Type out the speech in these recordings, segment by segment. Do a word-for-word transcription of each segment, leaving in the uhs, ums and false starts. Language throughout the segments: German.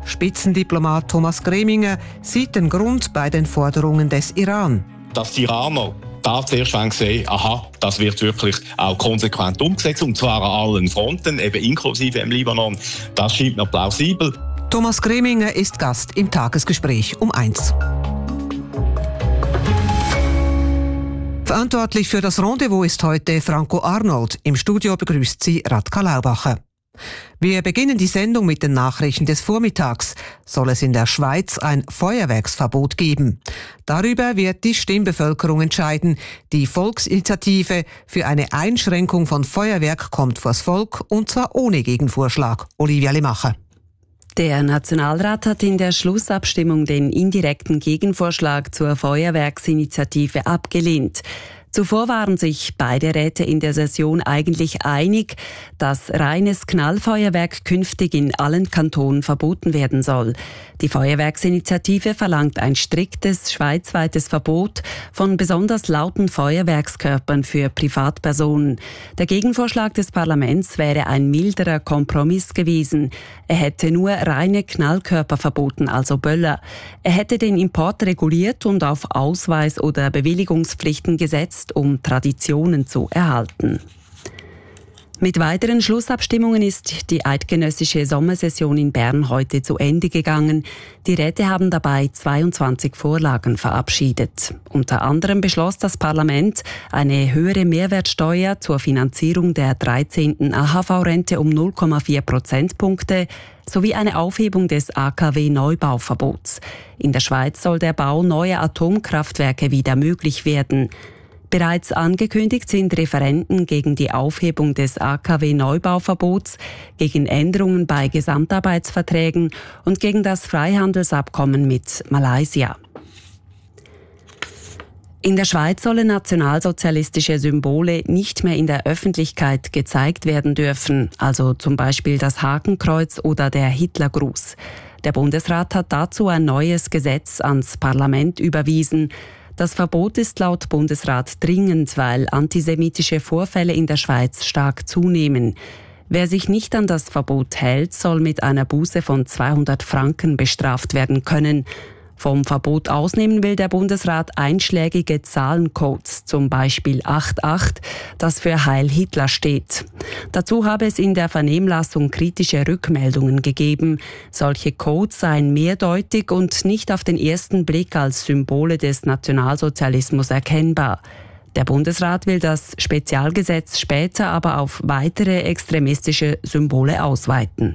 Spitzendiplomat Thomas Greminger sieht den Grund bei den Forderungen des Iran. Dass die Iraner da zuerst gesehen, aha, das wird wirklich auch konsequent umgesetzt, und zwar an allen Fronten, eben inklusive im Libanon, das scheint noch plausibel. Thomas Greminger ist Gast im Tagesgespräch um eins. Verantwortlich für das Rendezvous ist heute Franco Arnold. Im Studio begrüßt sie Radka Laubacher. Wir beginnen die Sendung mit den Nachrichten des Vormittags. Soll es in der Schweiz ein Feuerwerksverbot geben? Darüber wird die Stimmbevölkerung entscheiden. Die Volksinitiative für eine Einschränkung von Feuerwerk kommt vors Volk, und zwar ohne Gegenvorschlag. Olivia Limacher. Der Nationalrat hat in der Schlussabstimmung den indirekten Gegenvorschlag zur Feuerwerksinitiative abgelehnt. Zuvor waren sich beide Räte in der Session eigentlich einig, dass reines Knallfeuerwerk künftig in allen Kantonen verboten werden soll. Die Feuerwerksinitiative verlangt ein striktes schweizweites Verbot von besonders lauten Feuerwerkskörpern für Privatpersonen. Der Gegenvorschlag des Parlaments wäre ein milderer Kompromiss gewesen. Er hätte nur reine Knallkörper verboten, also Böller. Er hätte den Import reguliert und auf Ausweis- oder Bewilligungspflichten gesetzt, um Traditionen zu erhalten. Mit weiteren Schlussabstimmungen ist die eidgenössische Sommersession in Bern heute zu Ende gegangen. Die Räte haben dabei zweiundzwanzig Vorlagen verabschiedet. Unter anderem beschloss das Parlament eine höhere Mehrwertsteuer zur Finanzierung der dreizehnten A H V-Rente um null Komma vier Prozentpunkte sowie eine Aufhebung des A K W-Neubauverbots. In der Schweiz soll der Bau neuer Atomkraftwerke wieder möglich werden. Bereits angekündigt sind Referenden gegen die Aufhebung des A K W-Neubauverbots, gegen Änderungen bei Gesamtarbeitsverträgen und gegen das Freihandelsabkommen mit Malaysia. In der Schweiz sollen nationalsozialistische Symbole nicht mehr in der Öffentlichkeit gezeigt werden dürfen, also zum Beispiel das Hakenkreuz oder der Hitlergruß. Der Bundesrat hat dazu ein neues Gesetz ans Parlament überwiesen. Das Verbot ist laut Bundesrat dringend, weil antisemitische Vorfälle in der Schweiz stark zunehmen. Wer sich nicht an das Verbot hält, soll mit einer Buße von zweihundert Franken bestraft werden können. Vom Verbot ausnehmen will der Bundesrat einschlägige Zahlencodes, zum Beispiel acht acht, das für Heil Hitler steht. Dazu habe es in der Vernehmlassung kritische Rückmeldungen gegeben. Solche Codes seien mehrdeutig und nicht auf den ersten Blick als Symbole des Nationalsozialismus erkennbar. Der Bundesrat will das Spezialgesetz später aber auf weitere extremistische Symbole ausweiten.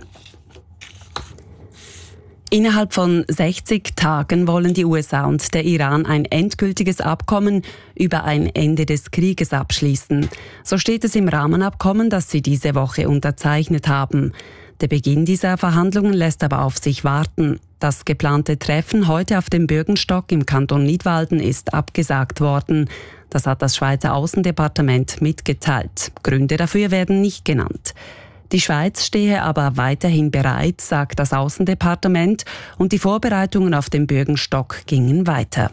Innerhalb von sechzig Tagen wollen die U S A und der Iran ein endgültiges Abkommen über ein Ende des Krieges abschließen. So steht es im Rahmenabkommen, das sie diese Woche unterzeichnet haben. Der Beginn dieser Verhandlungen lässt aber auf sich warten. Das geplante Treffen heute auf dem Bürgenstock im Kanton Nidwalden ist abgesagt worden. Das hat das Schweizer Aussendepartement mitgeteilt. Gründe dafür werden nicht genannt. Die Schweiz stehe aber weiterhin bereit, sagt das Aussendepartement, und die Vorbereitungen auf dem Bürgenstock gingen weiter.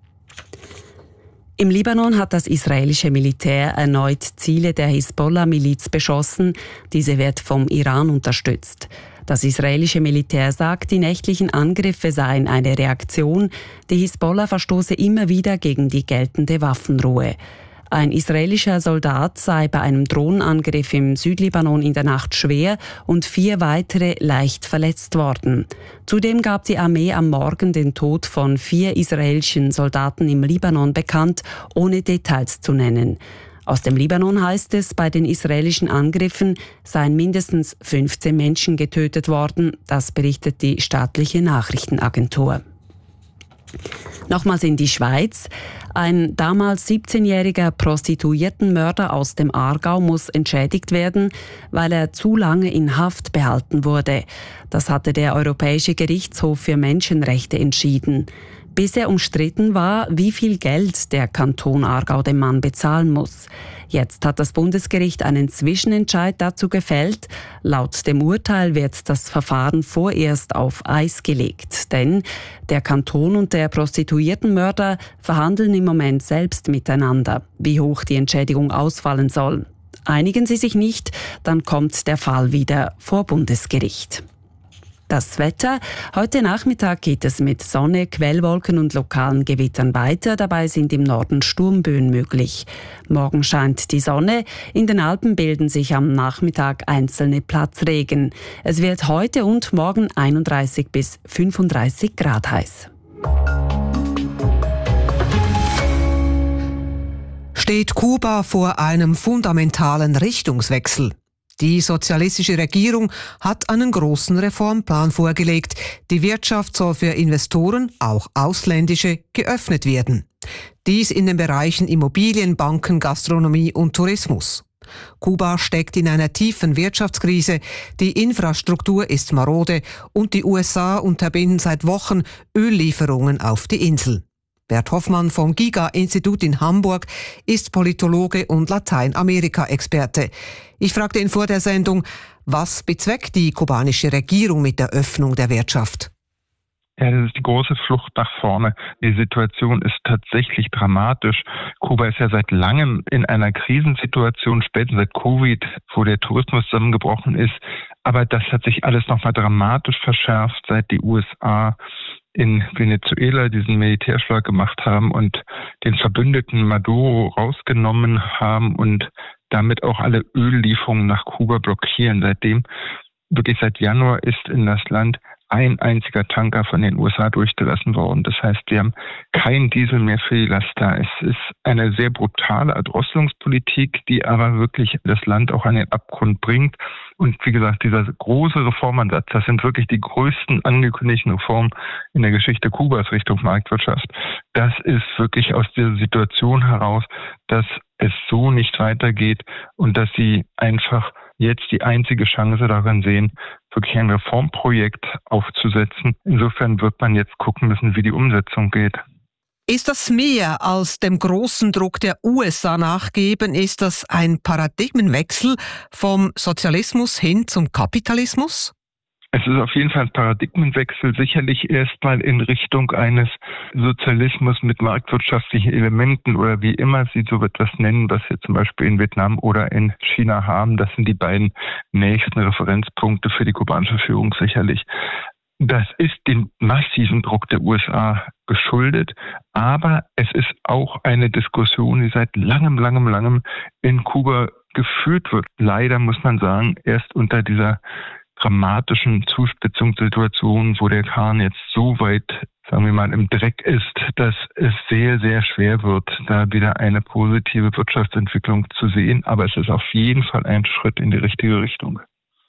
Im Libanon hat das israelische Militär erneut Ziele der Hisbollah-Miliz beschossen. Diese wird vom Iran unterstützt. Das israelische Militär sagt, die nächtlichen Angriffe seien eine Reaktion. Die Hisbollah verstoße immer wieder gegen die geltende Waffenruhe. Ein israelischer Soldat sei bei einem Drohnenangriff im Südlibanon in der Nacht schwer und vier weitere leicht verletzt worden. Zudem gab die Armee am Morgen den Tod von vier israelischen Soldaten im Libanon bekannt, ohne Details zu nennen. Aus dem Libanon heißt es, bei den israelischen Angriffen seien mindestens fünfzehn Menschen getötet worden. Das berichtet die staatliche Nachrichtenagentur. Nochmals in die Schweiz. Ein damals siebzehnjähriger Prostituiertenmörder aus dem Aargau muss entschädigt werden, weil er zu lange in Haft behalten wurde. Das hatte der Europäische Gerichtshof für Menschenrechte entschieden. Bisher umstritten war, wie viel Geld der Kanton Aargau dem Mann bezahlen muss. Jetzt hat das Bundesgericht einen Zwischenentscheid dazu gefällt. Laut dem Urteil wird das Verfahren vorerst auf Eis gelegt. Denn der Kanton und der Prostituiertenmörder verhandeln im Moment selbst miteinander, wie hoch die Entschädigung ausfallen soll. Einigen sie sich nicht, dann kommt der Fall wieder vor Bundesgericht. Das Wetter. Heute Nachmittag geht es mit Sonne, Quellwolken und lokalen Gewittern weiter. Dabei sind im Norden Sturmböen möglich. Morgen scheint die Sonne. In den Alpen bilden sich am Nachmittag einzelne Platzregen. Es wird heute und morgen einunddreißig bis fünfunddreißig Grad heiß. Steht Kuba vor einem fundamentalen Richtungswechsel? Die sozialistische Regierung hat einen großen Reformplan vorgelegt. Die Wirtschaft soll für Investoren, auch ausländische, geöffnet werden. Dies in den Bereichen Immobilien, Banken, Gastronomie und Tourismus. Kuba steckt in einer tiefen Wirtschaftskrise, die Infrastruktur ist marode und die U S A unterbinden seit Wochen Öllieferungen auf die Insel. Bert Hoffmann vom Giga-Institut in Hamburg ist Politologe und Lateinamerika-Experte. Ich fragte ihn vor der Sendung, was bezweckt die kubanische Regierung mit der Öffnung der Wirtschaft? Ja, das ist die große Flucht nach vorne. Die Situation ist tatsächlich dramatisch. Kuba ist ja seit langem in einer Krisensituation, spätestens seit Covid, wo der Tourismus zusammengebrochen ist. Aber das hat sich alles nochmal dramatisch verschärft, seit die U S A in Venezuela diesen Militärschlag gemacht haben und den Verbündeten Maduro rausgenommen haben und damit auch alle Öllieferungen nach Kuba blockieren. Seitdem, wirklich seit Januar, ist in das Land ein einziger Tanker von den U S A durchgelassen worden. Das heißt, wir haben kein Diesel mehr für die Laster. Es ist eine sehr brutale Erdrosselungspolitik, die aber wirklich das Land auch an den Abgrund bringt. Und wie gesagt, dieser große Reformansatz, das sind wirklich die größten angekündigten Reformen in der Geschichte Kubas Richtung Marktwirtschaft. Das ist wirklich aus dieser Situation heraus, dass es so nicht weitergeht und dass sie einfach jetzt die einzige Chance darin sehen, wirklich ein Reformprojekt aufzusetzen. Insofern wird man jetzt gucken müssen, wie die Umsetzung geht. Ist das mehr als dem großen Druck der U S A nachgeben? Ist das ein Paradigmenwechsel vom Sozialismus hin zum Kapitalismus? Es ist auf jeden Fall ein Paradigmenwechsel, sicherlich erstmal in Richtung eines Sozialismus mit marktwirtschaftlichen Elementen oder wie immer Sie so etwas nennen, was wir zum Beispiel in Vietnam oder in China haben. Das sind die beiden nächsten Referenzpunkte für die kubanische Führung sicherlich. Das ist dem massiven Druck der U S A geschuldet, aber es ist auch eine Diskussion, die seit langem, langem, langem in Kuba geführt wird. Leider muss man sagen, erst unter dieser dramatischen Zuspitzungssituation, wo der Kahn jetzt so weit, sagen wir mal, im Dreck ist, dass es sehr, sehr schwer wird, da wieder eine positive Wirtschaftsentwicklung zu sehen. Aber es ist auf jeden Fall ein Schritt in die richtige Richtung.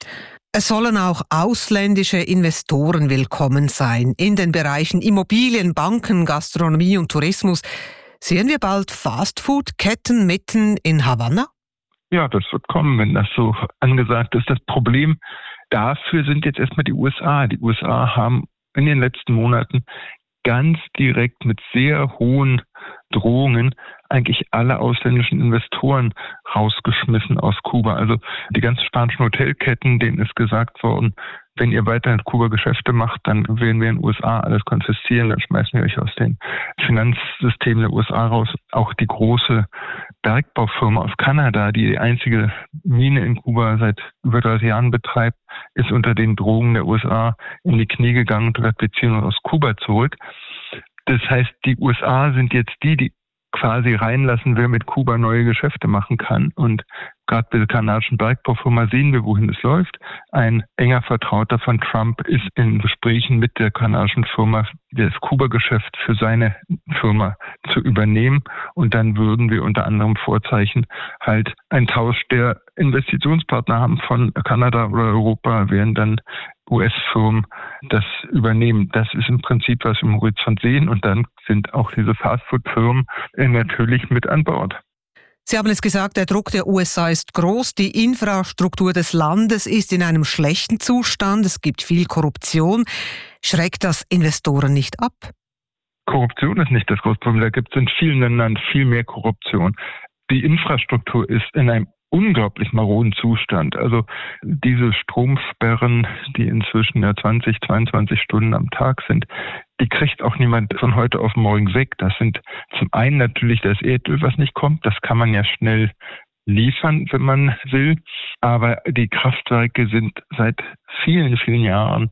Es sollen auch ausländische Investoren willkommen sein in den Bereichen Immobilien, Banken, Gastronomie und Tourismus. Sehen wir bald Fastfood-Ketten mitten in Havanna? Ja, das wird kommen, wenn das so angesagt ist. Das Problem dafür sind jetzt erstmal die U S A. Die U S A haben in den letzten Monaten ganz direkt mit sehr hohen Drohungen eigentlich alle ausländischen Investoren rausgeschmissen aus Kuba. Also die ganzen spanischen Hotelketten, denen ist gesagt worden, wenn ihr weiter in Kuba Geschäfte macht, dann werden wir in den U S A alles konfiszieren, dann schmeißen wir euch aus den Finanzsystemen der U S A raus. Auch die große Bergbaufirma aus Kanada, die die einzige Mine in Kuba seit über dreißig Jahren betreibt, ist unter den Drohungen der U S A in die Knie gegangen und hat Beziehungen aus Kuba zurück. Das heißt, die U S A sind jetzt die, die quasi reinlassen, wer mit Kuba neue Geschäfte machen kann. Und gerade bei der kanadischen Bergbaufirma sehen wir, wohin es läuft. Ein enger Vertrauter von Trump ist in Gesprächen mit der kanadischen Firma, das Kuba-Geschäft für seine Firma zu übernehmen. Und dann würden wir unter anderem vorzeichnen, halt ein Tausch der Investitionspartner haben von Kanada oder Europa, während dann U S-Firmen das übernehmen. Das ist im Prinzip, was wir im Horizont sehen. Und dann sind auch diese Fastfood-Firmen natürlich mit an Bord. Sie haben es gesagt, der Druck der U S A ist groß. Die Infrastruktur des Landes ist in einem schlechten Zustand. Es gibt viel Korruption. Schreckt das Investoren nicht ab? Korruption ist nicht das große Problem. Da gibt es in vielen Ländern viel mehr Korruption. Die Infrastruktur ist in einem unglaublich maroden Zustand. Also diese Stromsperren, die inzwischen ja zwanzig, zweiundzwanzig Stunden am Tag sind, die kriegt auch niemand von heute auf morgen weg. Das sind zum einen natürlich das Erdöl, was nicht kommt. Das kann man ja schnell liefern, wenn man will. Aber die Kraftwerke sind seit vielen, vielen Jahren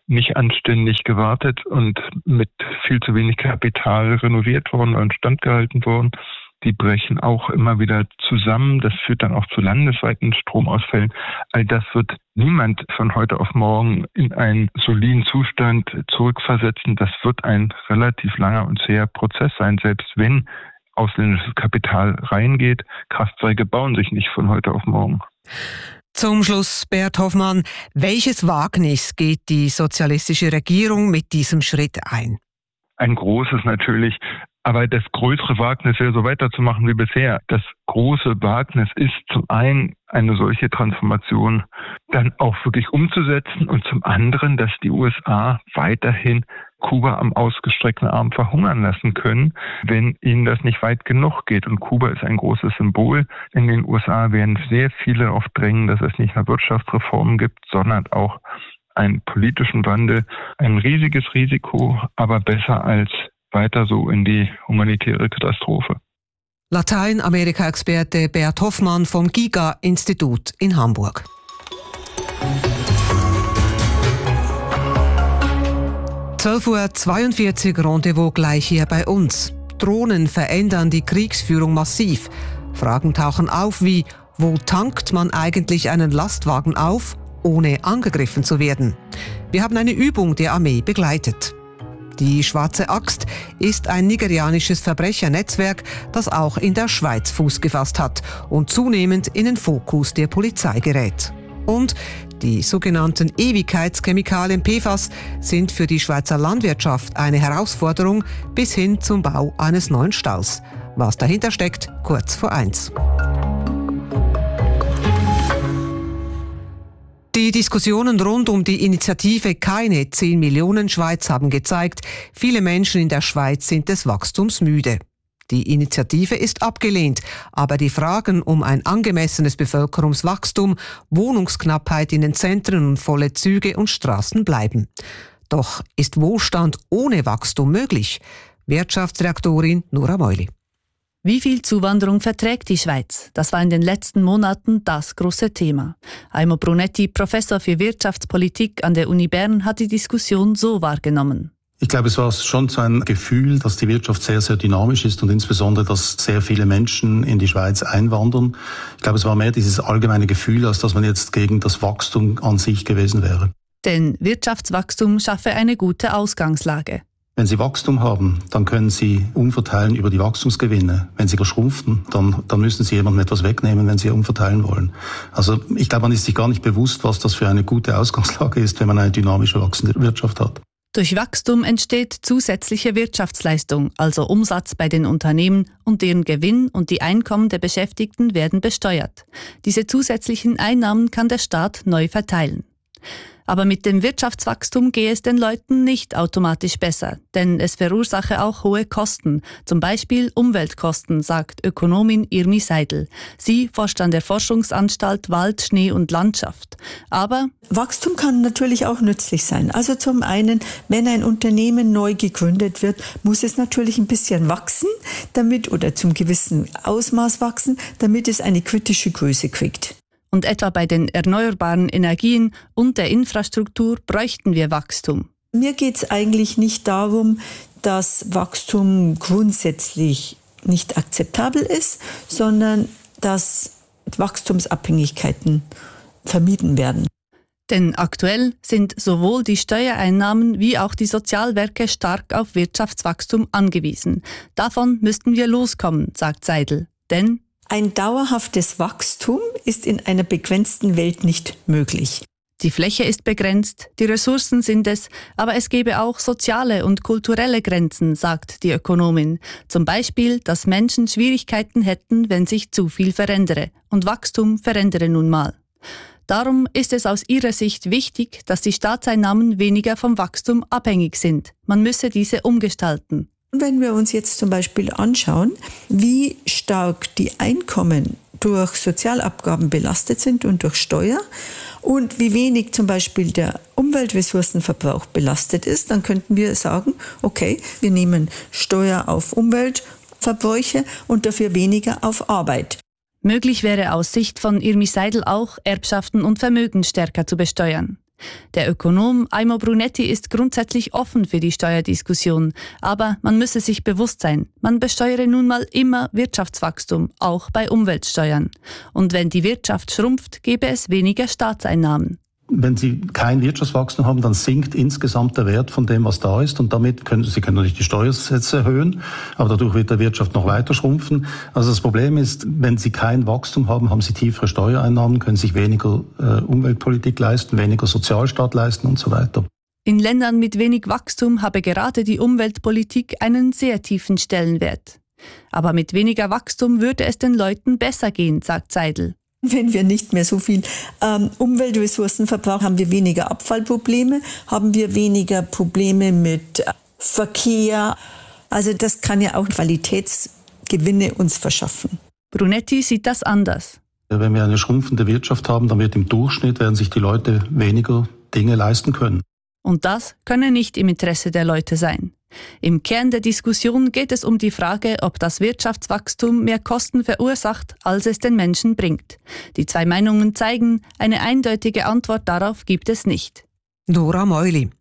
nicht anständig gewartet und mit viel zu wenig Kapital renoviert worden und instand gehalten worden. Die brechen auch immer wieder zusammen. Das führt dann auch zu landesweiten Stromausfällen. All das wird niemand von heute auf morgen in einen soliden Zustand zurückversetzen. Das wird ein relativ langer und zäher Prozess sein, selbst wenn ausländisches Kapital reingeht. Kraftwerke bauen sich nicht von heute auf morgen. Zum Schluss, Bert Hoffmann, welches Wagnis geht die sozialistische Regierung mit diesem Schritt ein? Ein großes natürlich. Aber das größere Wagnis wäre, so weiterzumachen wie bisher. Das große Wagnis ist zum einen, eine solche Transformation dann auch wirklich umzusetzen und zum anderen, dass die U S A weiterhin Kuba am ausgestreckten Arm verhungern lassen können, wenn ihnen das nicht weit genug geht. Und Kuba ist ein großes Symbol. In den U S A werden sehr viele darauf drängen, dass es nicht nur Wirtschaftsreformen gibt, sondern auch einen politischen Wandel. Ein riesiges Risiko, aber besser als weiter so in die humanitäre Katastrophe. Lateinamerika-Experte Bert Hoffmann vom GIGA-Institut in Hamburg. zwölf Uhr zweiundvierzig Rendezvous gleich hier bei uns. Drohnen verändern die Kriegsführung massiv. Fragen tauchen auf wie, wo tankt man eigentlich einen Lastwagen auf, ohne angegriffen zu werden? Wir haben eine Übung der Armee begleitet. Die Schwarze Axt ist ein nigerianisches Verbrechernetzwerk, das auch in der Schweiz Fuß gefasst hat und zunehmend in den Fokus der Polizei gerät. Und die sogenannten Ewigkeitschemikalien P F A S sind für die Schweizer Landwirtschaft eine Herausforderung bis hin zum Bau eines neuen Stalls. Was dahinter steckt, kurz vor eins. Die Diskussionen rund um die Initiative Keine zehn Millionen Schweiz haben gezeigt, viele Menschen in der Schweiz sind des Wachstums müde. Die Initiative ist abgelehnt, aber die Fragen um ein angemessenes Bevölkerungswachstum, Wohnungsknappheit in den Zentren und volle Züge und Straßen bleiben. Doch ist Wohlstand ohne Wachstum möglich? Wirtschaftsredaktorin Nora Meuli. Wie viel Zuwanderung verträgt die Schweiz? Das war in den letzten Monaten das große Thema. Aimo Brunetti, Professor für Wirtschaftspolitik an der Uni Bern, hat die Diskussion so wahrgenommen. Ich glaube, es war schon so ein Gefühl, dass die Wirtschaft sehr, sehr dynamisch ist und insbesondere, dass sehr viele Menschen in die Schweiz einwandern. Ich glaube, es war mehr dieses allgemeine Gefühl, als dass man jetzt gegen das Wachstum an sich gewesen wäre. Denn Wirtschaftswachstum schaffe eine gute Ausgangslage. Wenn Sie Wachstum haben, dann können Sie umverteilen über die Wachstumsgewinne. Wenn Sie verschrumpfen, dann, dann müssen Sie jemandem etwas wegnehmen, wenn Sie umverteilen wollen. Also ich glaube, man ist sich gar nicht bewusst, was das für eine gute Ausgangslage ist, wenn man eine dynamische wachsende Wirtschaft hat. Durch Wachstum entsteht zusätzliche Wirtschaftsleistung, also Umsatz bei den Unternehmen, und deren Gewinn und die Einkommen der Beschäftigten werden besteuert. Diese zusätzlichen Einnahmen kann der Staat neu verteilen. Aber mit dem Wirtschaftswachstum gehe es den Leuten nicht automatisch besser, denn es verursache auch hohe Kosten, zum Beispiel Umweltkosten, sagt Ökonomin Irmi Seidel. Sie forscht an der Forschungsanstalt Wald, Schnee und Landschaft. Aber Wachstum kann natürlich auch nützlich sein. Also zum einen, wenn ein Unternehmen neu gegründet wird, muss es natürlich ein bisschen wachsen, damit oder zum gewissen Ausmaß wachsen, damit es eine kritische Größe kriegt. Und etwa bei den erneuerbaren Energien und der Infrastruktur bräuchten wir Wachstum. Mir geht es eigentlich nicht darum, dass Wachstum grundsätzlich nicht akzeptabel ist, sondern dass Wachstumsabhängigkeiten vermieden werden. Denn aktuell sind sowohl die Steuereinnahmen wie auch die Sozialwerke stark auf Wirtschaftswachstum angewiesen. Davon müssten wir loskommen, sagt Seidel. Denn ein dauerhaftes Wachstum ist in einer begrenzten Welt nicht möglich. Die Fläche ist begrenzt, die Ressourcen sind es, aber es gäbe auch soziale und kulturelle Grenzen, sagt die Ökonomin. Zum Beispiel, dass Menschen Schwierigkeiten hätten, wenn sich zu viel verändere. Und Wachstum verändere nun mal. Darum ist es aus ihrer Sicht wichtig, dass die Staatseinnahmen weniger vom Wachstum abhängig sind. Man müsse diese umgestalten. Wenn wir uns jetzt zum Beispiel anschauen, wie stark die Einkommen durch Sozialabgaben belastet sind und durch Steuer und wie wenig zum Beispiel der Umweltressourcenverbrauch belastet ist, dann könnten wir sagen, okay, wir nehmen Steuer auf Umweltverbräuche und dafür weniger auf Arbeit. Möglich wäre aus Sicht von Irmi Seidel auch, Erbschaften und Vermögen stärker zu besteuern. Der Ökonom Aimo Brunetti ist grundsätzlich offen für die Steuerdiskussion, aber man müsse sich bewusst sein, man besteuere nun mal immer Wirtschaftswachstum, auch bei Umweltsteuern. Und wenn die Wirtschaft schrumpft, gäbe es weniger Staatseinnahmen. Wenn Sie kein Wirtschaftswachstum haben, dann sinkt insgesamt der Wert von dem, was da ist. Und damit können Sie können natürlich die Steuersätze erhöhen, aber dadurch wird der Wirtschaft noch weiter schrumpfen. Also das Problem ist, wenn Sie kein Wachstum haben, haben Sie tiefere Steuereinnahmen, können sich weniger äh, Umweltpolitik leisten, weniger Sozialstaat leisten und so weiter. In Ländern mit wenig Wachstum habe gerade die Umweltpolitik einen sehr tiefen Stellenwert. Aber mit weniger Wachstum würde es den Leuten besser gehen, sagt Seidel. Wenn wir nicht mehr so viel ähm, Umweltressourcen verbrauchen, haben wir weniger Abfallprobleme, haben wir weniger Probleme mit äh, Verkehr. Also das kann ja auch Qualitätsgewinne uns verschaffen. Brunetti sieht das anders. Wenn wir eine schrumpfende Wirtschaft haben, dann wird im Durchschnitt, werden sich die Leute weniger Dinge leisten können. Und das könne nicht im Interesse der Leute sein. Im Kern der Diskussion geht es um die Frage, ob das Wirtschaftswachstum mehr Kosten verursacht, als es den Menschen bringt. Die zwei Meinungen zeigen, eine eindeutige Antwort darauf gibt es nicht. Dora Meuli.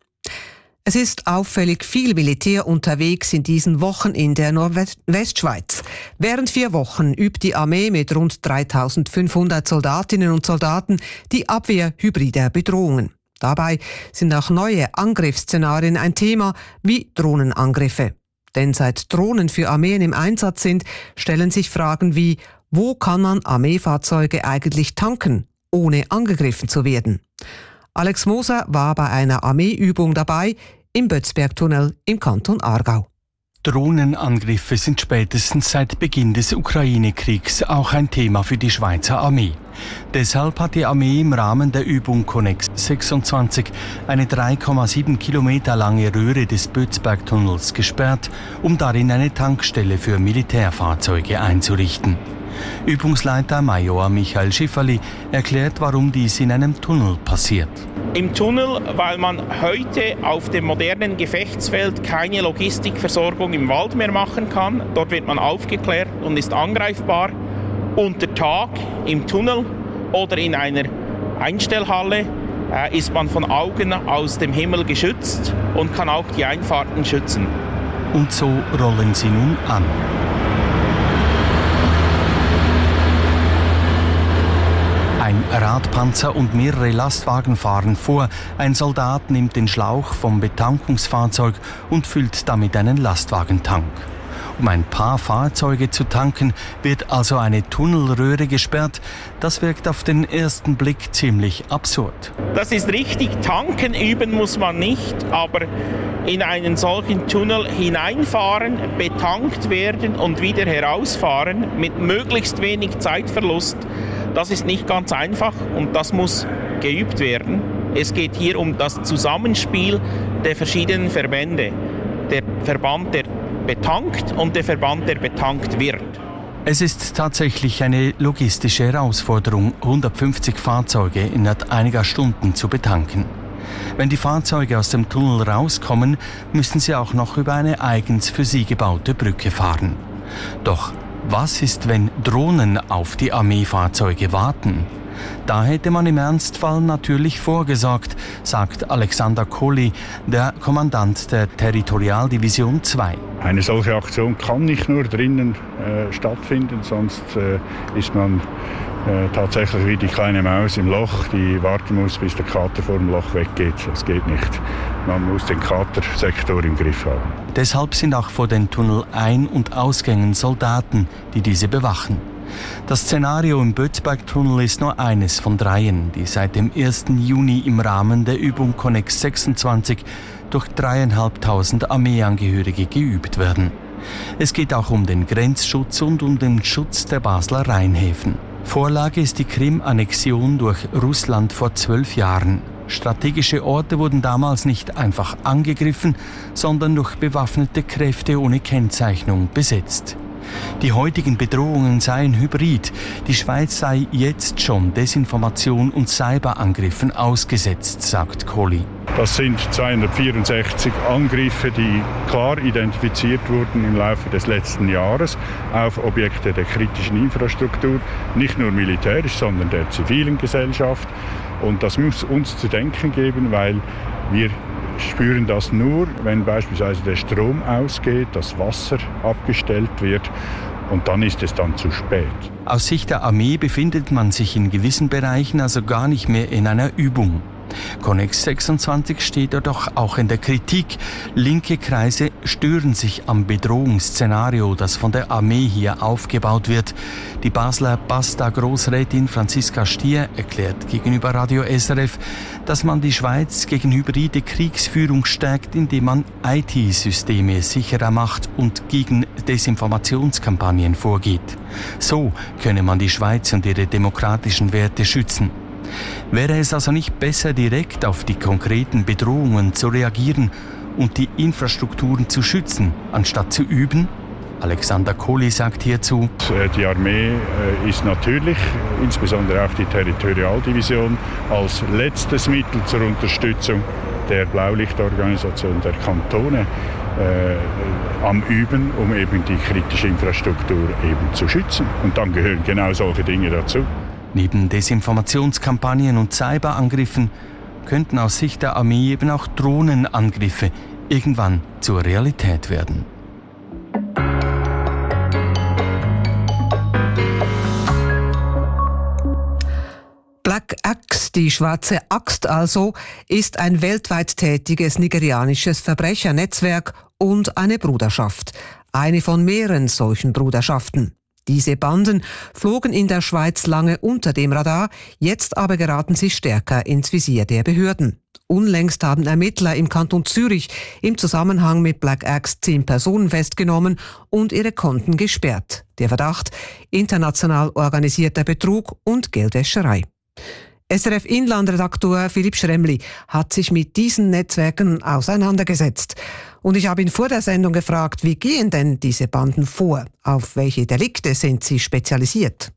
Es ist auffällig viel Militär unterwegs in diesen Wochen in der Nordwestschweiz. Während vier Wochen übt die Armee mit rund dreitausendfünfhundert Soldatinnen und Soldaten die Abwehr hybrider Bedrohungen. Dabei sind auch neue Angriffsszenarien ein Thema, wie Drohnenangriffe. Denn seit Drohnen für Armeen im Einsatz sind, stellen sich Fragen wie, wo kann man Armeefahrzeuge eigentlich tanken, ohne angegriffen zu werden? Alex Moser war bei einer Armeeübung dabei im Bötzbergtunnel im Kanton Aargau. Drohnenangriffe sind spätestens seit Beginn des Ukraine-Kriegs auch ein Thema für die Schweizer Armee. Deshalb hat die Armee im Rahmen der Übung Connex sechsundzwanzig eine drei Komma sieben Kilometer lange Röhre des Bötzbergtunnels gesperrt, um darin eine Tankstelle für Militärfahrzeuge einzurichten. Übungsleiter Major Michael Schifferli erklärt, warum dies in einem Tunnel passiert. Im Tunnel, weil man heute auf dem modernen Gefechtsfeld keine Logistikversorgung im Wald mehr machen kann. Dort wird man aufgeklärt und ist angreifbar. Unter Tag im Tunnel oder in einer Einstellhalle äh, ist man von Augen aus dem Himmel geschützt und kann auch die Einfahrten schützen. Und so rollen sie nun an. Ein Radpanzer und mehrere Lastwagen fahren vor. Ein Soldat nimmt den Schlauch vom Betankungsfahrzeug und füllt damit einen Lastwagentank. Um ein paar Fahrzeuge zu tanken, wird also eine Tunnelröhre gesperrt. Das wirkt auf den ersten Blick ziemlich absurd. Das ist richtig, tanken üben muss man nicht, aber in einen solchen Tunnel hineinfahren, betankt werden und wieder herausfahren mit möglichst wenig Zeitverlust, das ist nicht ganz einfach und das muss geübt werden. Es geht hier um das Zusammenspiel der verschiedenen Verbände. Der Verband, der betankt und der Verband, der betankt wird. Es ist tatsächlich eine logistische Herausforderung, hundertfünfzig Fahrzeuge innerhalb einiger Stunden zu betanken. Wenn die Fahrzeuge aus dem Tunnel rauskommen, müssen sie auch noch über eine eigens für sie gebaute Brücke fahren. Doch was ist, wenn Drohnen auf die Armeefahrzeuge warten? Da hätte man im Ernstfall natürlich vorgesorgt, sagt Alexander Kohli, der Kommandant der Territorialdivision zwei. Eine solche Aktion kann nicht nur drinnen äh, stattfinden, sonst äh, ist man äh, tatsächlich wie die kleine Maus im Loch, die warten muss, bis der Kater vor dem Loch weggeht. Das geht nicht. Man muss den Katersektor im Griff haben. Deshalb sind auch vor den Tunnel-Ein- und Ausgängen Soldaten, die diese bewachen. Das Szenario im Bötzbergtunnel ist nur eines von dreien, die seit dem ersten Juni im Rahmen der Übung Connex sechsundzwanzig durch dreieinhalbtausend Armeeangehörige geübt werden. Es geht auch um den Grenzschutz und um den Schutz der Basler Rheinhäfen. Vorlage ist die Krim-Annexion durch Russland vor zwölf Jahren. Strategische Orte wurden damals nicht einfach angegriffen, sondern durch bewaffnete Kräfte ohne Kennzeichnung besetzt. Die heutigen Bedrohungen seien hybrid. Die Schweiz sei jetzt schon Desinformation und Cyberangriffen ausgesetzt, sagt Kohli. Das sind zweihundertvierundsechzig Angriffe, die klar identifiziert wurden im Laufe des letzten Jahres auf Objekte der kritischen Infrastruktur, nicht nur militärisch, sondern der zivilen Gesellschaft. Und das muss uns zu denken geben, weil wir spüren das nur, wenn beispielsweise der Strom ausgeht, das Wasser abgestellt wird. Und dann ist es dann zu spät. Aus Sicht der Armee befindet man sich in gewissen Bereichen also gar nicht mehr in einer Übung. Connex sechsundzwanzig steht jedoch auch in der Kritik. Linke Kreise stören sich am Bedrohungsszenario, das von der Armee hier aufgebaut wird. Die Basler Basta-Großrätin Franziska Stier erklärt gegenüber Radio S R F, dass man die Schweiz gegen hybride Kriegsführung stärkt, indem man I T-Systeme sicherer macht und gegen Desinformationskampagnen vorgeht. So könne man die Schweiz und ihre demokratischen Werte schützen. Wäre es also nicht besser, direkt auf die konkreten Bedrohungen zu reagieren und die Infrastrukturen zu schützen, anstatt zu üben? Alexander Kohli sagt hierzu: Die Armee ist natürlich, insbesondere auch die Territorialdivision, als letztes Mittel zur Unterstützung der Blaulichtorganisation der Kantone äh, am Üben, um eben die kritische Infrastruktur eben zu schützen. Und dann gehören genau solche Dinge dazu. Neben Desinformationskampagnen und Cyberangriffen könnten aus Sicht der Armee eben auch Drohnenangriffe irgendwann zur Realität werden. Black Axe, die schwarze Axt also, ist ein weltweit tätiges nigerianisches Verbrechernetzwerk und eine Bruderschaft. Eine von mehreren solchen Bruderschaften. Diese Banden flogen in der Schweiz lange unter dem Radar, jetzt aber geraten sie stärker ins Visier der Behörden. Unlängst haben Ermittler im Kanton Zürich im Zusammenhang mit Black Axe zehn Personen festgenommen und ihre Konten gesperrt. Der Verdacht: international organisierter Betrug und Geldwäscherei. S R F-Inlandredaktor Philipp Schremli hat sich mit diesen Netzwerken auseinandergesetzt. Und ich habe ihn vor der Sendung gefragt, wie gehen denn diese Banden vor? Auf welche Delikte sind sie spezialisiert?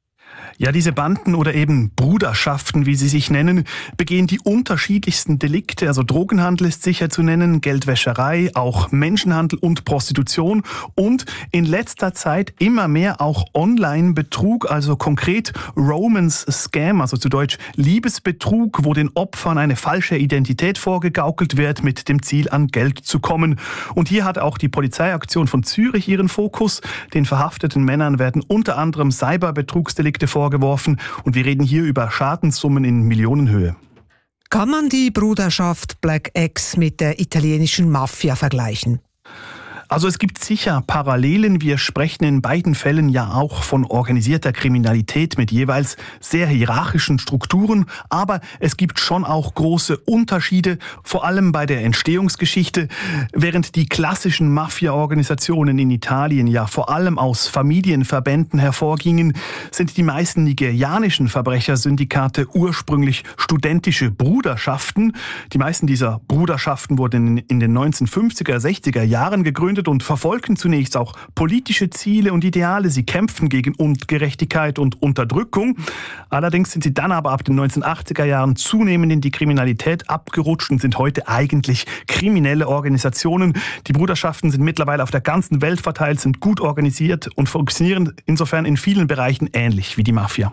Ja, diese Banden oder eben Bruderschaften, wie sie sich nennen, begehen die unterschiedlichsten Delikte. Also Drogenhandel ist sicher zu nennen, Geldwäscherei, auch Menschenhandel und Prostitution und in letzter Zeit immer mehr auch Online-Betrug, also konkret Romance-Scam, also zu Deutsch Liebesbetrug, wo den Opfern eine falsche Identität vorgegaukelt wird, mit dem Ziel, an Geld zu kommen. Und hier hat auch die Polizeiaktion von Zürich ihren Fokus. Den verhafteten Männern werden unter anderem Cyberbetrugsdelikte vorgeworfen und wir reden hier über Schadenssummen in Millionenhöhe. Kann man die Bruderschaft Black Axe mit der italienischen Mafia vergleichen? Also es gibt sicher Parallelen. Wir sprechen in beiden Fällen ja auch von organisierter Kriminalität mit jeweils sehr hierarchischen Strukturen. Aber es gibt schon auch große Unterschiede, vor allem bei der Entstehungsgeschichte. Während die klassischen Mafia-Organisationen in Italien ja vor allem aus Familienverbänden hervorgingen, sind die meisten nigerianischen Verbrechersyndikate ursprünglich studentische Bruderschaften. Die meisten dieser Bruderschaften wurden in den neunzehnhundertfünfziger, sechziger Jahren gegründet und verfolgen zunächst auch politische Ziele und Ideale. Sie kämpfen gegen Ungerechtigkeit und Unterdrückung. Allerdings sind sie dann aber ab den neunzehnhundertachtziger Jahren zunehmend in die Kriminalität abgerutscht und sind heute eigentlich kriminelle Organisationen. Die Bruderschaften sind mittlerweile auf der ganzen Welt verteilt, sind gut organisiert und funktionieren insofern in vielen Bereichen ähnlich wie die Mafia.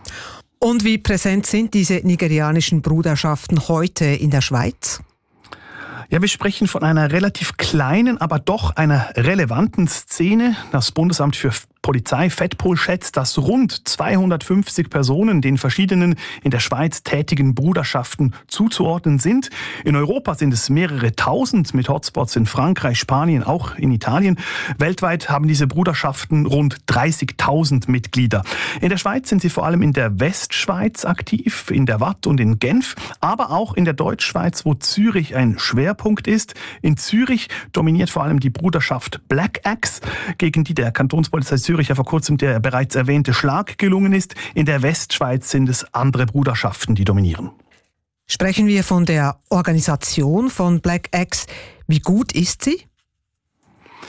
Und wie präsent sind diese nigerianischen Bruderschaften heute in der Schweiz? Ja, wir sprechen von einer relativ kleinen, aber doch einer relevanten Szene. Das Bundesamt für Polizei Fettpol schätzt, dass rund zweihundertfünfzig Personen den verschiedenen in der Schweiz tätigen Bruderschaften zuzuordnen sind. In Europa sind es mehrere tausend mit Hotspots in Frankreich, Spanien, auch in Italien. Weltweit haben diese Bruderschaften rund dreißigtausend Mitglieder. In der Schweiz sind sie vor allem in der Westschweiz aktiv, in der Waadt und in Genf, aber auch in der Deutschschweiz, wo Zürich ein Schwerpunkt ist. In Zürich dominiert vor allem die Bruderschaft Black Axe, gegen die der Kantonspolizei Zürich ja vor kurzem der bereits erwähnte Schlag gelungen ist. In der Westschweiz sind es andere Bruderschaften, die dominieren. Sprechen wir von der Organisation von Black Axe. Wie gut ist sie?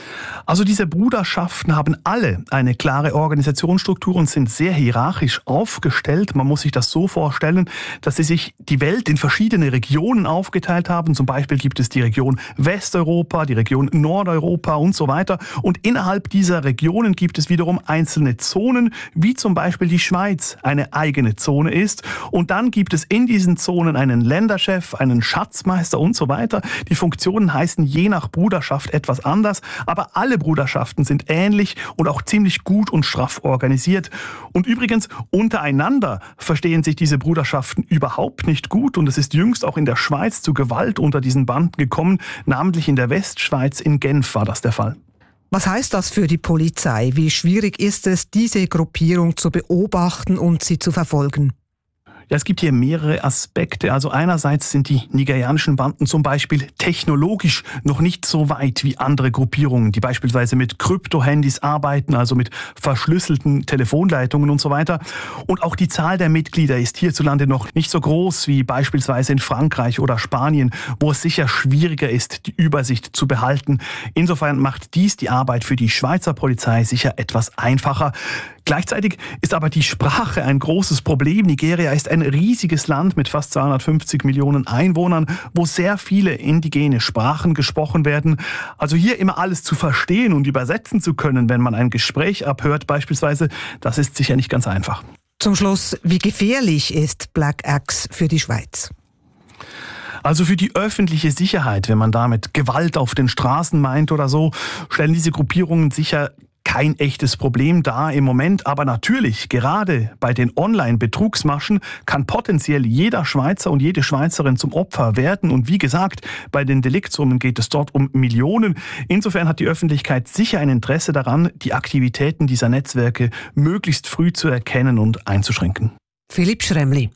Also diese Bruderschaften haben alle eine klare Organisationsstruktur und sind sehr hierarchisch aufgestellt. Man muss sich das so vorstellen, dass sie sich die Welt in verschiedene Regionen aufgeteilt haben. Zum Beispiel gibt es die Region Westeuropa, die Region Nordeuropa und so weiter. Und innerhalb dieser Regionen gibt es wiederum einzelne Zonen, wie zum Beispiel die Schweiz eine eigene Zone ist. Und dann gibt es in diesen Zonen einen Länderchef, einen Schatzmeister und so weiter. Die Funktionen heißen je nach Bruderschaft etwas anders, aber alle Bruderschaften sind ähnlich und auch ziemlich gut und straff organisiert. Und übrigens, untereinander verstehen sich diese Bruderschaften überhaupt nicht gut. Und es ist jüngst auch in der Schweiz zu Gewalt unter diesen Banden gekommen. Namentlich in der Westschweiz, in Genf war das der Fall. Was heißt das für die Polizei? Wie schwierig ist es, diese Gruppierung zu beobachten und sie zu verfolgen? Ja, es gibt hier mehrere Aspekte. Also einerseits sind die nigerianischen Banden zum Beispiel technologisch noch nicht so weit wie andere Gruppierungen, die beispielsweise mit Kryptohandys arbeiten, also mit verschlüsselten Telefonleitungen und so weiter. Und auch die Zahl der Mitglieder ist hierzulande noch nicht so groß wie beispielsweise in Frankreich oder Spanien, wo es sicher schwieriger ist, die Übersicht zu behalten. Insofern macht dies die Arbeit für die Schweizer Polizei sicher etwas einfacher. Gleichzeitig ist aber die Sprache ein großes Problem. Nigeria ist ein riesiges Land mit fast zweihundertfünfzig Millionen Einwohnern, wo sehr viele indigene Sprachen gesprochen werden. Also hier immer alles zu verstehen und übersetzen zu können, wenn man ein Gespräch abhört beispielsweise, das ist sicher nicht ganz einfach. Zum Schluss, wie gefährlich ist Black Axe für die Schweiz? Also für die öffentliche Sicherheit, wenn man damit Gewalt auf den Straßen meint oder so, stellen diese Gruppierungen sicher kein echtes Problem dar im Moment, aber natürlich, gerade bei den Online-Betrugsmaschen kann potenziell jeder Schweizer und jede Schweizerin zum Opfer werden. Und wie gesagt, bei den Deliktsummen geht es dort um Millionen. Insofern hat die Öffentlichkeit sicher ein Interesse daran, die Aktivitäten dieser Netzwerke möglichst früh zu erkennen und einzuschränken. Philipp Schremli.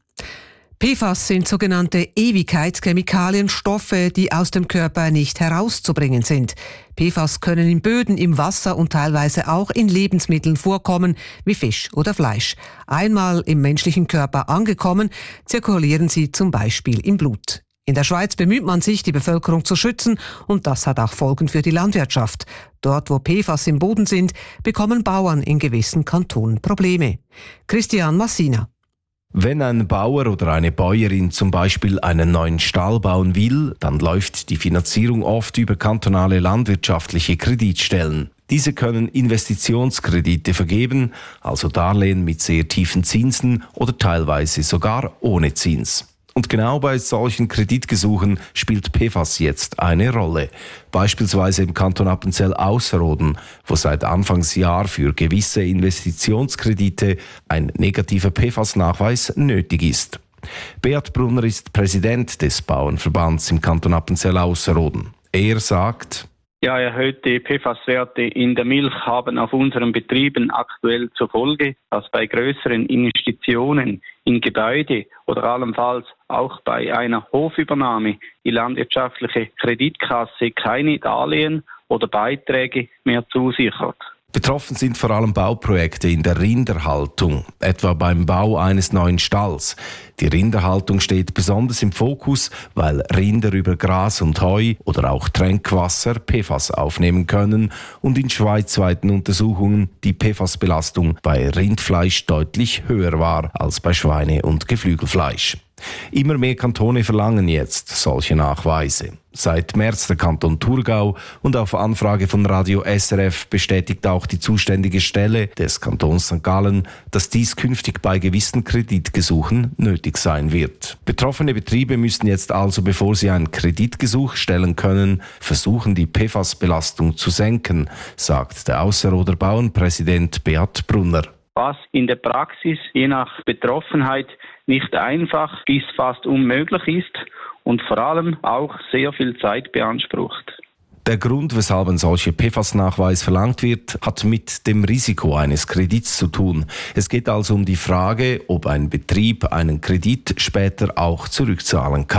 P F A S sind sogenannte Ewigkeitschemikalien, Stoffe, die aus dem Körper nicht herauszubringen sind. P F A S können in Böden, im Wasser und teilweise auch in Lebensmitteln vorkommen, wie Fisch oder Fleisch. Einmal im menschlichen Körper angekommen, zirkulieren sie zum Beispiel im Blut. In der Schweiz bemüht man sich, die Bevölkerung zu schützen, und das hat auch Folgen für die Landwirtschaft. Dort, wo P F A S im Boden sind, bekommen Bauern in gewissen Kantonen Probleme. Christian Massina. Wenn ein Bauer oder eine Bäuerin zum Beispiel einen neuen Stall bauen will, dann läuft die Finanzierung oft über kantonale landwirtschaftliche Kreditstellen. Diese können Investitionskredite vergeben, also Darlehen mit sehr tiefen Zinsen oder teilweise sogar ohne Zins. Und genau bei solchen Kreditgesuchen spielt P F A S jetzt eine Rolle. Beispielsweise im Kanton Appenzell-Ausserrhoden, wo seit Anfangsjahr für gewisse Investitionskredite ein negativer P F A S-Nachweis nötig ist. Beat Brunner ist Präsident des Bauernverbands im Kanton Appenzell-Ausserrhoden. Er sagt: Ja, erhöhte P F A S-Werte in der Milch haben auf unseren Betrieben aktuell zur Folge, dass bei größeren Investitionen in Gebäude oder allenfalls auch bei einer Hofübernahme die landwirtschaftliche Kreditkasse keine Darlehen oder Beiträge mehr zusichert. Betroffen sind vor allem Bauprojekte in der Rinderhaltung, etwa beim Bau eines neuen Stalls. Die Rinderhaltung steht besonders im Fokus, weil Rinder über Gras und Heu oder auch Tränkwasser P F A S aufnehmen können und in schweizweiten Untersuchungen die P F A S-Belastung bei Rindfleisch deutlich höher war als bei Schweine- und Geflügelfleisch. Immer mehr Kantone verlangen jetzt solche Nachweise. Seit März der Kanton Thurgau, und auf Anfrage von Radio S R F bestätigt auch die zuständige Stelle des Kantons Sankt Gallen, dass dies künftig bei gewissen Kreditgesuchen nötig sein wird. Betroffene Betriebe müssen jetzt also, bevor sie ein Kreditgesuch stellen können, versuchen, die P F A S-Belastung zu senken, sagt der Ausserrhoder Bauernpräsident Beat Brunner. Was in der Praxis je nach Betroffenheit nicht einfach bis fast unmöglich ist und vor allem auch sehr viel Zeit beansprucht. Der Grund, weshalb ein solcher P F A S-Nachweis verlangt wird, hat mit dem Risiko eines Kredits zu tun. Es geht also um die Frage, ob ein Betrieb einen Kredit später auch zurückzahlen kann.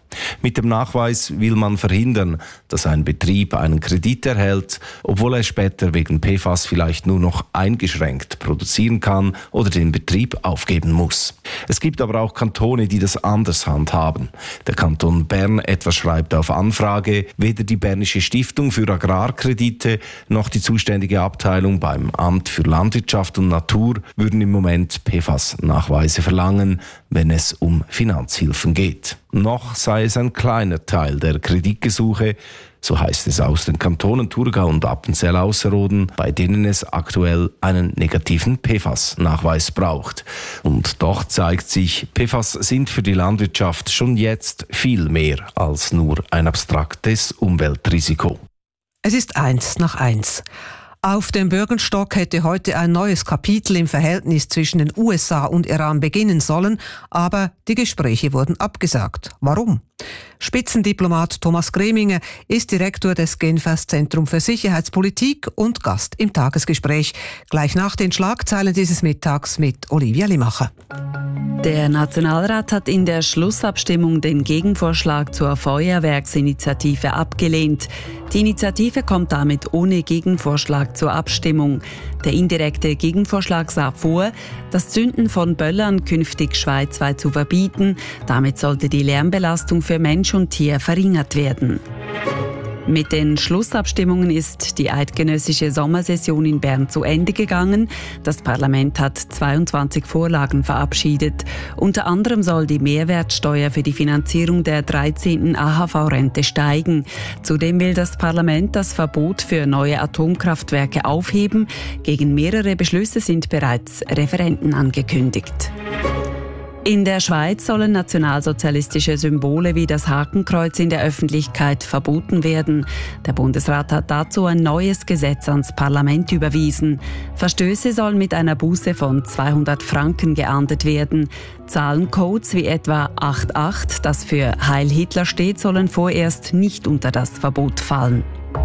Mit dem Nachweis will man verhindern, dass ein Betrieb einen Kredit erhält, obwohl er später wegen P F A S vielleicht nur noch eingeschränkt produzieren kann oder den Betrieb aufgeben muss. Es gibt aber auch Kantone, die das anders handhaben. Der Kanton Bern etwa schreibt auf Anfrage, weder die Bernische Stiftung für Agrarkredite noch die zuständige Abteilung beim Amt für Landwirtschaft und Natur würden im Moment P F A S-Nachweise verlangen, wenn es um Finanzhilfen geht. Noch sei es ein kleiner Teil der Kreditgesuche, so heißt es aus den Kantonen Thurgau und Appenzell-Ausserrhoden, bei denen es aktuell einen negativen P F A S-Nachweis braucht. Und doch zeigt sich, P F A S sind für die Landwirtschaft schon jetzt viel mehr als nur ein abstraktes Umweltrisiko. Es ist eins nach eins. Auf dem Bürgenstock hätte heute ein neues Kapitel im Verhältnis zwischen den U S A und Iran beginnen sollen, aber die Gespräche wurden abgesagt. Warum? Spitzendiplomat Thomas Greminger ist Direktor des Genfers Zentrum für Sicherheitspolitik und Gast im Tagesgespräch. Gleich nach den Schlagzeilen dieses Mittags mit Olivia Limacher. Der Nationalrat hat in der Schlussabstimmung den Gegenvorschlag zur Feuerwerksinitiative abgelehnt. Die Initiative kommt damit ohne Gegenvorschlag zur Abstimmung. Der indirekte Gegenvorschlag sah vor, das Zünden von Böllern künftig schweizweit zu verbieten. Damit sollte die Lärmbelastung für Mensch und Tier verringert werden. Mit den Schlussabstimmungen ist die eidgenössische Sommersession in Bern zu Ende gegangen. Das Parlament hat zweiundzwanzig Vorlagen verabschiedet. Unter anderem soll die Mehrwertsteuer für die Finanzierung der dreizehnten A H V-Rente steigen. Zudem will das Parlament das Verbot für neue Atomkraftwerke aufheben. Gegen mehrere Beschlüsse sind bereits Referenden angekündigt. In der Schweiz sollen nationalsozialistische Symbole wie das Hakenkreuz in der Öffentlichkeit verboten werden. Der Bundesrat hat dazu ein neues Gesetz ans Parlament überwiesen. Verstöße sollen mit einer Buße von zweihundert Franken geahndet werden. Zahlencodes wie etwa acht acht, das für Heil Hitler steht, sollen vorerst nicht unter das Verbot fallen.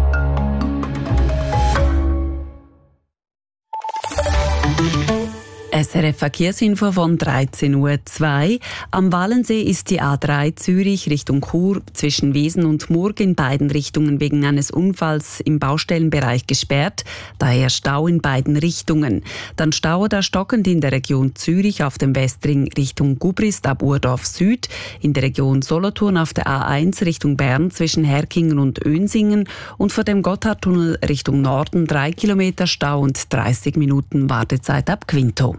S R F Verkehrsinfo von dreizehn Uhr zwei. Am Wallensee ist die A drei Zürich Richtung Chur zwischen Wiesen und Murg in beiden Richtungen wegen eines Unfalls im Baustellenbereich gesperrt. Daher Stau in beiden Richtungen. Dann Stau oder stockend in der Region Zürich auf dem Westring Richtung Gubrist ab Urdorf Süd. In der Region Solothurn auf der A eins Richtung Bern zwischen Herkingen und Önsingen. Und vor dem Gotthardtunnel Richtung Norden drei Kilometer Stau und dreißig Minuten Wartezeit ab Quinto.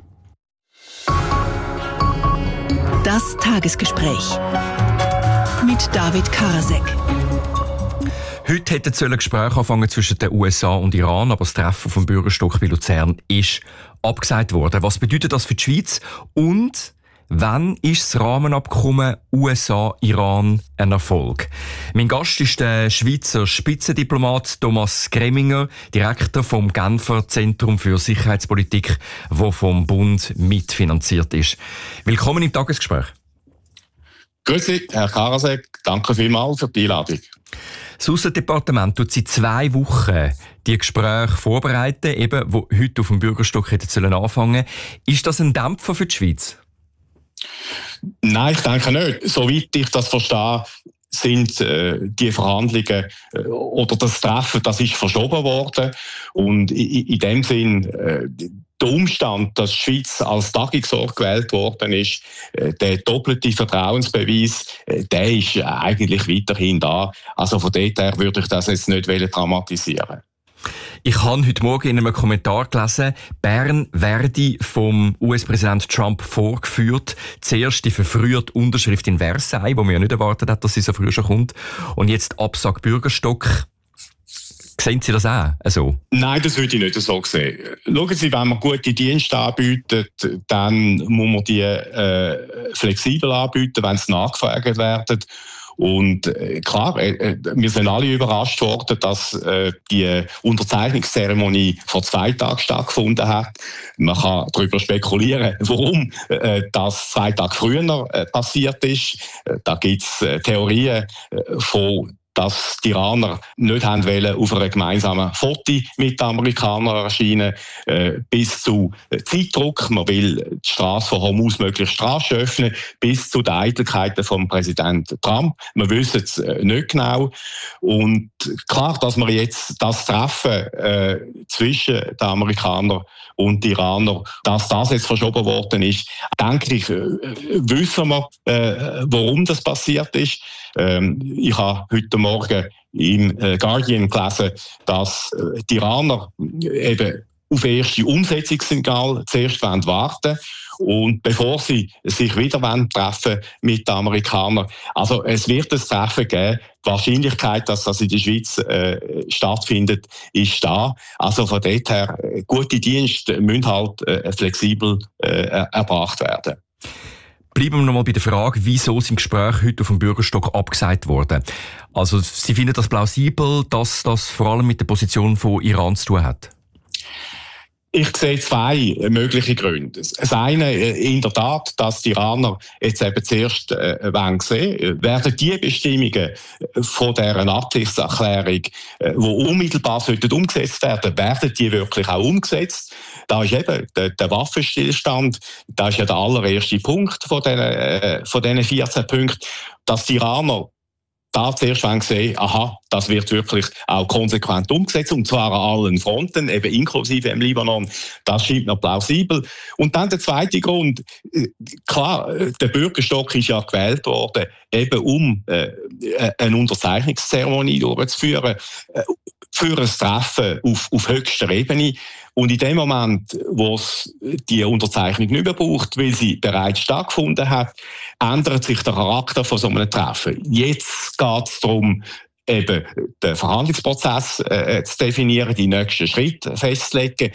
Das Tagesgespräch mit David Karasek. Heute hätte ein Gespräch anfangen zwischen den U S A und Iran, aber das Treffen vom Bürgerstock bei Luzern ist abgesagt worden. Was bedeutet das für die Schweiz? Und wann ist das Rahmenabkommen U S A-Iran ein Erfolg? Mein Gast ist der Schweizer Spitzendiplomat Thomas Greminger, Direktor vom Genfer Zentrum für Sicherheitspolitik, das vom Bund mitfinanziert ist. Willkommen im Tagesgespräch. Grüezi, Herr Karasek. Danke vielmals für die Einladung. Das Aussendepartement tut seit zwei Wochen die Gespräche vorbereiten, eben, wo heute auf dem Bürgerstock hätten anfangen sollen. Ist das ein Dämpfer für die Schweiz? Nein, ich denke nicht. Soweit ich das verstehe, sind äh, die Verhandlungen äh, oder das Treffen, das ist verschoben worden. Und in, in dem Sinn, äh, der Umstand, dass die Schweiz als Tagungsort gewählt worden ist, äh, der doppelte Vertrauensbeweis, äh, der ist eigentlich weiterhin da. Also von dort her würde ich das jetzt nicht dramatisieren. Ich habe heute Morgen in einem Kommentar gelesen, Bern werde vom U S-Präsident Trump vorgeführt. Zuerst die verfrühte Unterschrift in Versailles, wo man ja nicht erwartet hat, dass sie so früh schon kommt. Und jetzt Absag Bürgerstock. Sehen Sie das auch so? Nein, das würde ich nicht so sehen. Schauen Sie, wenn man gute Dienste anbietet, dann muss man die äh, flexibel anbieten, wenn sie nachgefragt werden. Und äh, klar, äh, wir sind alle überrascht worden, dass äh, die Unterzeichnungszeremonie vor zwei Tagen stattgefunden hat. Man kann darüber spekulieren, warum äh, das zwei Tage früher äh, passiert ist. Äh, da gibt es äh, Theorien äh, von dass die Iraner nicht haben wollen, auf einer gemeinsamen Foto mit den Amerikanern erscheinen, äh, bis zu Zeitdruck, man will die Straße von Hormuz möglichst rasch öffnen, bis zu den Eitelkeiten vom Präsidenten Trump. Wir wissen es äh, nicht genau. Und klar, dass wir jetzt das Treffen äh, zwischen den Amerikanern und den Iranern, dass das jetzt verschoben worden ist, denke ich, äh, wissen wir, äh, warum das passiert ist. Ähm, ich habe heute Morgen im äh, Guardian gelesen, dass äh, die Iraner eben auf erste Umsetzungssignal zuerst warten wollen. Und bevor sie sich wieder treffen mit den Amerikanern. Also es wird ein Treffen geben. Die Wahrscheinlichkeit, dass das in der Schweiz äh, stattfindet, ist da. Also von dort her, gute Dienste müssen halt äh, flexibel äh, erbracht werden. Bleiben wir noch mal bei der Frage, wieso sind Gespräche heute auf dem Bürgerstock abgesagt worden? Also Sie finden das plausibel, dass das vor allem mit der Position von Iran zu tun hat? Ich sehe zwei mögliche Gründe. Das eine in der Tat, dass die Iraner jetzt eben zuerst äh, wollen sehen, werden die Bestimmungen von deren Absichtserklärung, äh, die unmittelbar sollten umgesetzt werden, werden die wirklich auch umgesetzt? Da ist eben der, der Waffenstillstand, das ist ja der allererste Punkt von diesen, äh, von diesen vierzehn Punkten, dass die Iraner da zuerst sehen, aha, das wird wirklich auch konsequent umgesetzt, und zwar an allen Fronten, eben inklusive im Libanon. Das scheint mir plausibel. Und dann der zweite Grund, klar, der Bürgerstock ist ja gewählt worden, eben um äh, eine Unterzeichnungszeremonie durchzuführen, äh, für ein Treffen auf, auf höchster Ebene. Und in dem Moment, wo es die Unterzeichnung nicht mehr braucht, weil sie bereits stattgefunden hat, ändert sich der Charakter von so einem Treffen. Jetzt geht es darum, eben den Verhandlungsprozess äh, zu definieren, die nächsten Schritte festzulegen.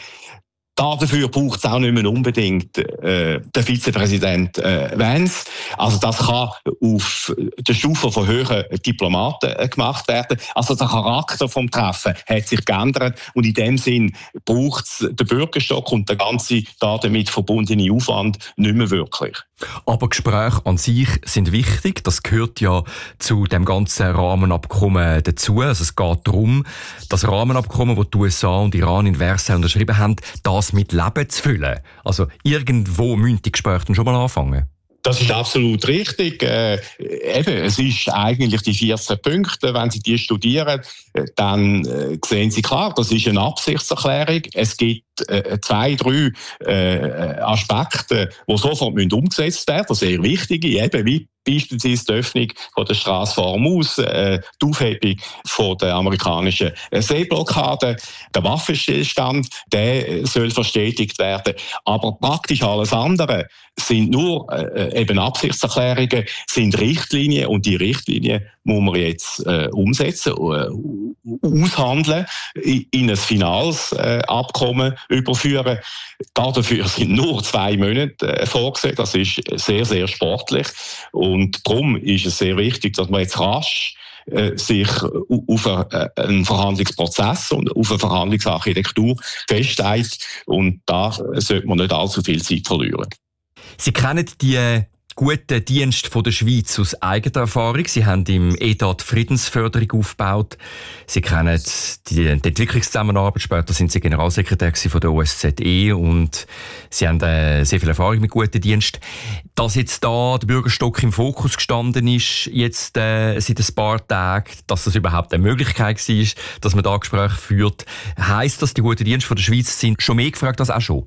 Dafür braucht es auch nicht mehr unbedingt äh, der Vizepräsident äh, Vance. Also das kann auf der Stufe von höheren Diplomaten äh, gemacht werden. Also der Charakter vom Treffen hat sich geändert, und in dem Sinn braucht es den Bürgerstock und den ganzen damit verbundenen Aufwand nicht mehr wirklich. Aber Gespräche an sich sind wichtig. Das gehört ja zu dem ganzen Rahmenabkommen dazu. Also es geht darum, das Rahmenabkommen, das die U S A und Iran in Versailles unterschrieben haben, das mit Leben zu füllen. Also irgendwo müssen die Gespräche dann schon mal anfangen. Das ist absolut richtig. Äh, eben, es ist eigentlich die vierzehn Punkte. Wenn Sie die studieren, dann äh, sehen Sie klar, das ist eine Absichtserklärung. Es gibt äh, zwei, drei äh, Aspekte, die sofort müssen umgesetzt werden, sehr wichtige, eben wie beispielsweise die Öffnung von der Straße von Hormuz, äh, die Aufhebung von der amerikanischen Seeblockade, der Waffenstillstand, der soll verstetigt werden. Aber praktisch alles andere sind nur äh, eben Absichtserklärungen, sind Richtlinien, und die Richtlinien muss man jetzt äh, umsetzen, äh, aushandeln, in, in ein finales äh, Abkommen überführen. Dafür sind nur zwei Monate äh, vorgesehen. Das ist sehr, sehr sportlich. Und darum ist es sehr wichtig, dass man jetzt rasch äh, sich auf einen Verhandlungsprozess und auf eine Verhandlungsarchitektur festlegt. Und da sollte man nicht allzu viel Zeit verlieren. Sie kennen die guten Dienst von der Schweiz aus eigener Erfahrung. Sie haben im E D A die Friedensförderung aufgebaut. Sie kennen die, die Entwicklungszusammenarbeit. Später sind Sie Generalsekretär von der O S Z E und Sie haben äh, sehr viel Erfahrung mit guten Diensten. Dass jetzt da der Bürgerstock im Fokus gestanden ist, jetzt äh, seit ein paar Tagen, dass das überhaupt eine Möglichkeit war, dass man da Gespräche führt, heisst das, die guten Dienste von der Schweiz sind schon mehr gefragt als auch schon?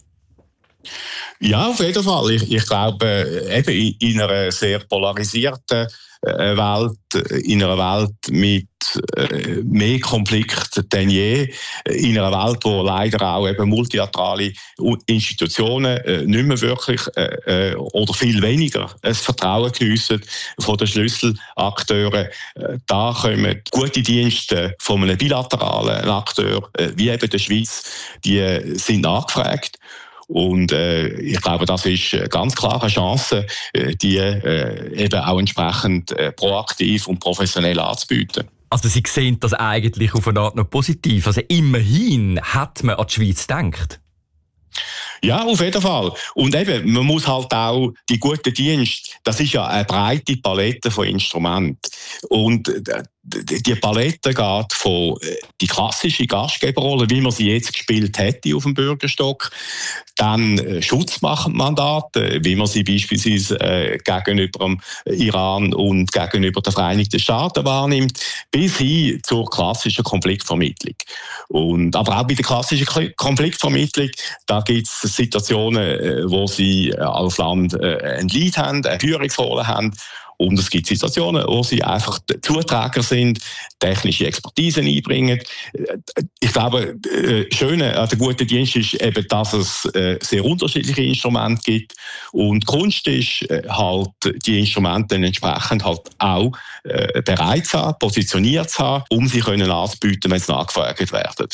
Ja, auf jeden Fall. Ich, ich glaube, eben in einer sehr polarisierten Welt, in einer Welt mit mehr Konflikten denn je, in einer Welt, wo leider auch eben multilaterale Institutionen nicht mehr wirklich oder viel weniger das Vertrauen geniessen von den Schlüsselakteuren. Da kommen gute Dienste von einem bilateralen Akteur wie eben der Schweiz, die sind angefragt. Und äh, ich glaube, das ist ganz klar eine Chance, die äh, eben auch entsprechend äh, proaktiv und professionell anzubieten. Also Sie sehen das eigentlich auf eine Art noch positiv. Also immerhin hat man an die Schweiz gedacht. Ja, auf jeden Fall. Und eben, man muss halt auch die guten Dienste, das ist ja eine breite Palette von Instrumenten. Und die Palette geht von die klassische Gastgeberrolle, wie man sie jetzt gespielt hätte auf dem Bürgerstock, dann Schutzmachtmandate, wie man sie beispielsweise äh, gegenüber dem Iran und gegenüber den Vereinigten Staaten wahrnimmt, bis hin zur klassischen Konfliktvermittlung. Und, aber auch bei der klassischen Konfliktvermittlung, da gibt es Situationen, wo sie als Land ein Lead haben, eine Führungsrolle haben. Und es gibt Situationen, wo sie einfach Zuträger sind, technische Expertise einbringen. Ich glaube, das Schöne an der guten Dienst ist eben, dass es sehr unterschiedliche Instrumente gibt. Und die Kunst ist halt, die Instrumente entsprechend halt auch bereit zu haben, positioniert zu haben, um sie können anzubieten, wenn sie nachgefragt werden.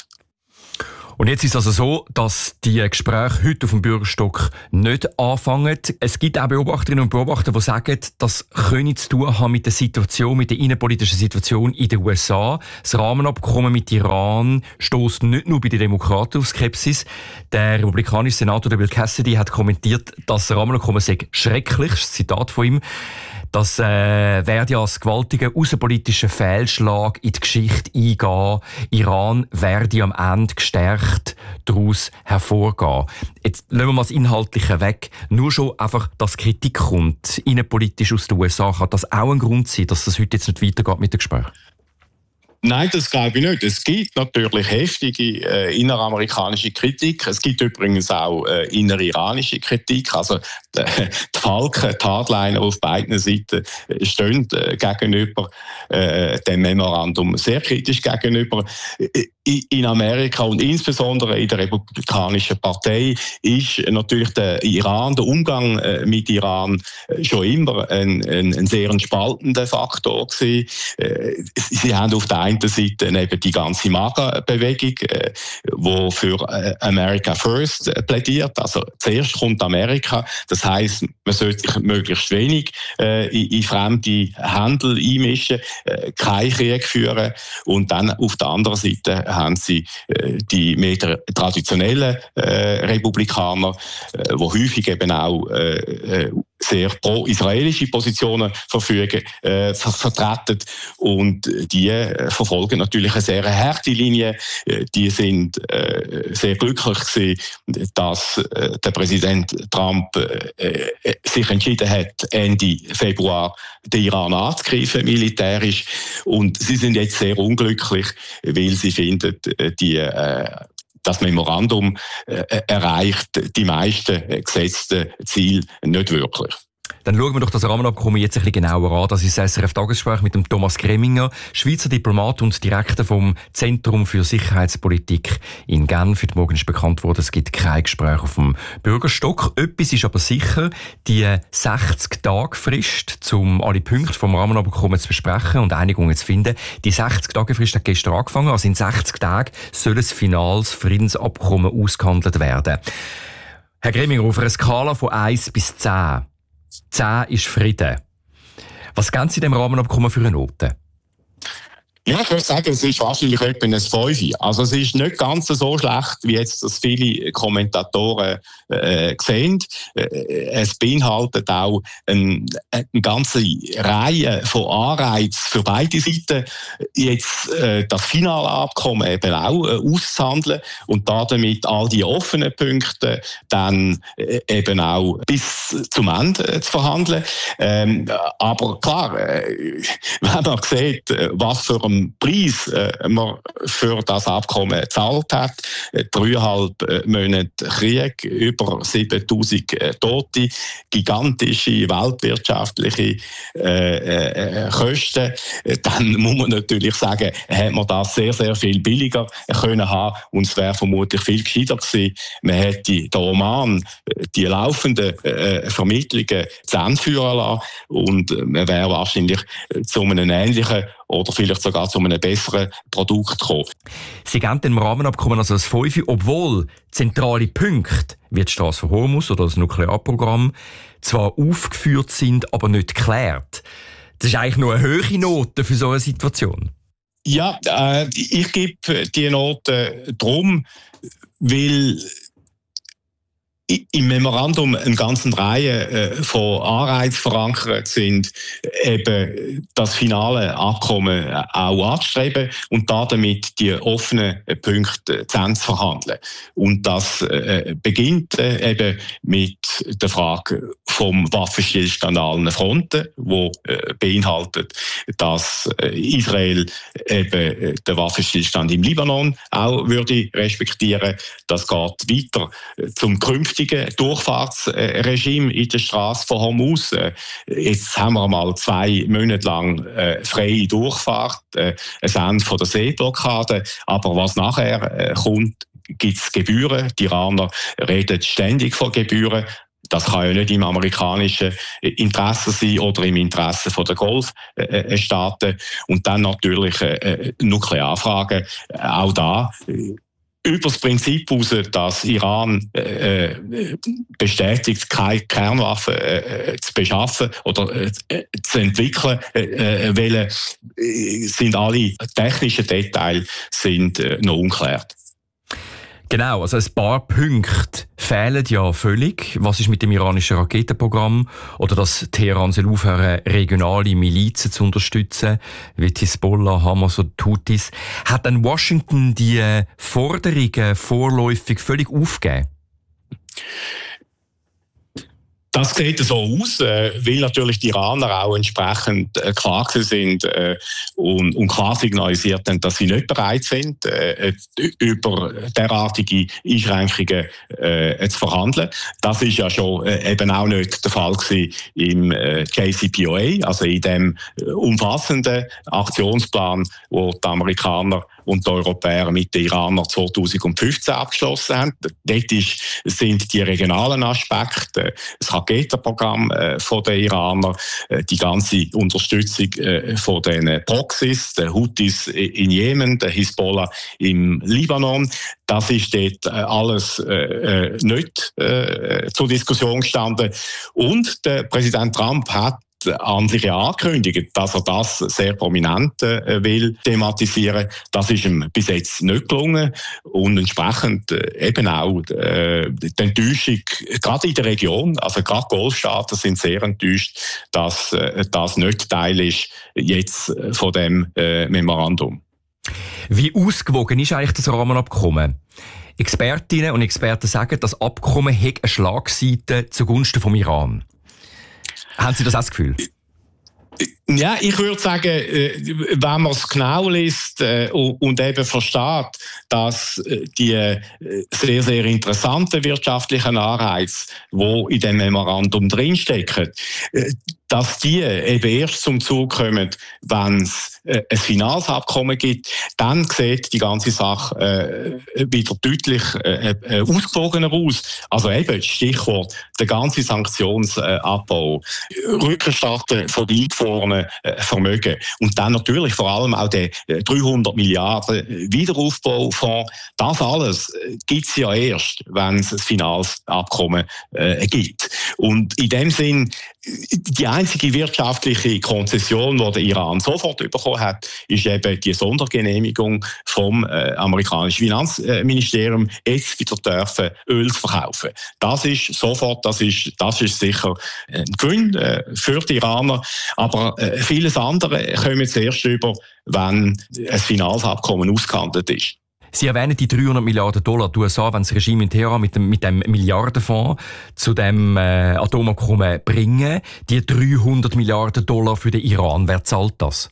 Und jetzt ist es also so, dass die Gespräche heute auf dem Bürgerstock nicht anfangen. Es gibt auch Beobachterinnen und Beobachter, die sagen, das könne zu tun haben mit der Situation, mit der innenpolitischen Situation in den U S A. Das Rahmenabkommen mit Iran stößt nicht nur bei den Demokraten auf Skepsis. Der republikanische Senator Bill Cassidy hat kommentiert, dass das Rahmenabkommen sei schrecklich. Das ist ein Zitat von ihm. Das äh, werde ja als gewaltiger außenpolitischer Fehlschlag in die Geschichte eingehen. Iran werde am Ende gestärkt daraus hervorgehen. Jetzt lassen wir mal das Inhaltliche weg. Nur schon einfach, dass Kritik kommt, innenpolitisch aus den U S A, kann das auch ein Grund sein, dass das heute jetzt nicht weitergeht mit dem Gespräch? Nein, das glaube ich nicht. Es gibt natürlich heftige äh, inneramerikanische Kritik. Es gibt übrigens auch äh, inneriranische Kritik. Also die, die Falken, die Hardliner auf beiden Seiten stehen äh, gegenüber äh, dem Memorandum sehr kritisch gegenüber. In Amerika und insbesondere in der Republikanischen Partei ist natürlich der Iran, der Umgang äh, mit Iran äh, schon immer ein, ein, ein sehr spaltender Faktor gewesen. Äh, sie haben auf der einen Seite eben die ganze MAGA-Bewegung, äh, wo für äh, America First äh, plädiert. Also zuerst kommt Amerika. Das heisst, man sollte sich möglichst wenig äh, in, in fremde Handel einmischen, äh, keinen Krieg führen. Und dann auf der anderen Seite haben sie äh, die mehr traditionellen äh, Republikaner, äh, wo häufig eben auch äh, sehr pro-israelische Positionen verfügen, äh, ver- vertreten. Und die äh, verfolgen natürlich eine sehr harte Linie. Äh, die sind äh, sehr glücklich gewesen, dass äh, der Präsident Trump äh, äh, sich entschieden hat, Ende Februar den Iran anzugreifen, militärisch. Und sie sind jetzt sehr unglücklich, weil sie finden, die äh, das Memorandum äh, erreicht die meisten gesetzten Ziele nicht wirklich. Dann schauen wir doch das Rahmenabkommen jetzt ein bisschen genauer an. Das ist das S R F-Tagesgespräch mit dem Thomas Greminger, Schweizer Diplomat und Direktor vom Zentrum für Sicherheitspolitik in Genf. Heute Morgen ist bekannt worden, es gibt kein Gespräch auf dem Bürgerstock. Etwas ist aber sicher, die sechzig-Tage-Frist, um alle Punkte vom Rahmenabkommen zu besprechen und Einigungen zu finden. Die sechzig-Tage-Frist hat gestern angefangen. Also in sechzig Tagen soll ein finales Friedensabkommen ausgehandelt werden. Herr Greminger, auf einer Skala von eins bis zehn. zehn ist Frieden. Was geben Sie dem Rahmenabkommen für eine Note? Ja, ich würde sagen, es ist wahrscheinlich etwa ein fünf. Also es ist nicht ganz so schlecht, wie jetzt das viele Kommentatoren äh, sehen. Äh, es beinhaltet auch ein, eine ganze Reihe von Anreizen für beide Seiten, jetzt äh, das finale Abkommen eben auch äh, auszuhandeln und damit all die offenen Punkte dann äh, eben auch bis zum Ende äh, zu verhandeln. Ähm, aber klar, äh, wenn man sieht, was für ein Preis äh, man für das Abkommen gezahlt hat, dreieinhalb äh, Monate Krieg, über siebentausend äh, Tote, gigantische weltwirtschaftliche äh, äh, Kosten, dann muss man natürlich sagen, hat man das sehr, sehr viel billiger können haben und es wäre vermutlich viel gescheiter gewesen, man hätte den Oman die laufenden äh, Vermittlungen zu Ende führen lassen und man wäre wahrscheinlich zu einem ähnlichen oder vielleicht sogar zu einem besseren Produkt kommen. Sie geben dem Rahmenabkommen also das fünf, obwohl zentrale Punkte wie die Strasse von Hormuz oder das Nuklearprogramm zwar aufgeführt sind, aber nicht geklärt. Das ist eigentlich nur eine hohe Note für so eine Situation. Ja, äh, ich gebe die Note drum, weil im Memorandum eine ganze Reihe von Anreizen verankert sind, eben das finale Abkommen auch anzustreben und damit die offenen Punkte zu Ende zu verhandeln. Und das beginnt eben mit der Frage vom Waffenstillstand an allen Fronten, wo beinhaltet, dass Israel eben den Waffenstillstand im Libanon auch würde respektieren. Das geht weiter zum künftigen Durchfahrtsregime in der Straße von Hormuz. Jetzt haben wir mal zwei Monate lang äh, freie Durchfahrt, äh, ein Ende von der Seeblockade. Aber was nachher äh, kommt, gibt es Gebühren. Die Iraner reden ständig von Gebühren. Das kann ja nicht im amerikanischen Interesse sein oder im Interesse der Golfstaaten. Und dann natürlich äh, Nuklearfragen. Auch da über das Prinzip heraus, dass Iran äh, bestätigt, keine Kernwaffen äh, zu beschaffen oder äh, zu entwickeln äh, wollen, sind alle technischen Details sind, äh, noch ungeklärt. Genau, also ein paar Punkte fehlen ja völlig. Was ist mit dem iranischen Raketenprogramm? Oder dass Teheran soll aufhören, regionale Milizen zu unterstützen, wie Hisbollah, Hamas und Houthis. Hat dann Washington die Forderungen vorläufig völlig aufgegeben? Das sieht so aus, äh, weil natürlich die Iraner auch entsprechend äh, klar sind äh, und, und klar signalisiert haben, dass sie nicht bereit sind, äh, über derartige Einschränkungen äh, zu verhandeln. Das ist ja schon äh, eben auch nicht der Fall gewesen im äh, J C P O A, also in dem äh, umfassenden Aktionsplan, wo die Amerikaner und die Europäer mit den Iranern zweitausendfünfzehn abgeschlossen haben. Dort ist, sind die regionalen Aspekte, das Raketenprogramm äh, von den Iranern, äh, die ganze Unterstützung äh, von den Proxys, den Houthis in Jemen, der Hisbollah im Libanon. Das ist dort äh, alles äh, nicht äh, zur Diskussion gestanden. Und der Präsident Trump hat an sich ja angekündigt, dass er das sehr prominent äh, will thematisieren. Das ist ihm bis jetzt nicht gelungen und entsprechend äh, eben auch äh, die Enttäuschung gerade in der Region, also gerade Golfstaaten sind sehr enttäuscht, dass äh, das nicht Teil ist jetzt von dem äh, Memorandum. Wie ausgewogen ist eigentlich das Rahmenabkommen? Expertinnen und Experten sagen, das Abkommen hat eine Schlagseite zugunsten vom Iran. Haben Sie das auch das Gefühl? Ja, ich würde sagen, wenn man es genau liest und eben versteht, dass die sehr, sehr interessanten wirtschaftlichen Anreize, die in dem Memorandum drinstecken, dass die eben erst zum Zug kommen, wenn es ein finales Abkommen gibt, dann sieht die ganze Sache äh, wieder deutlich äh, äh, ausgewogener aus. Also eben, Stichwort, der ganze Sanktionsabbau, Rückerstatten von eingefrorenen äh, Vermögen und dann natürlich vor allem auch der äh, dreihundert Milliarden Wiederaufbaufonds. Das alles äh, gibt es ja erst, wenn es ein finales Abkommen äh, gibt. Und in dem Sinn, die einzige wirtschaftliche Konzession, die der Iran sofort bekommen hat, ist eben die Sondergenehmigung vom äh, amerikanischen Finanzministerium, jetzt wieder dürfen Öl zu verkaufen. Das ist sofort, das ist, das ist sicher ein Gewinn äh, für die Iraner, aber äh, vieles andere kommen zuerst über, wenn ein finales Abkommen ausgehandelt ist. Sie erwähnen die dreihundert Milliarden Dollar. Die U S A, wenn das Regime in Teheran mit dem, mit dem Milliardenfonds zu dem äh, Atomabkommen bringen, die dreihundert Milliarden Dollar für den Iran, wer zahlt das?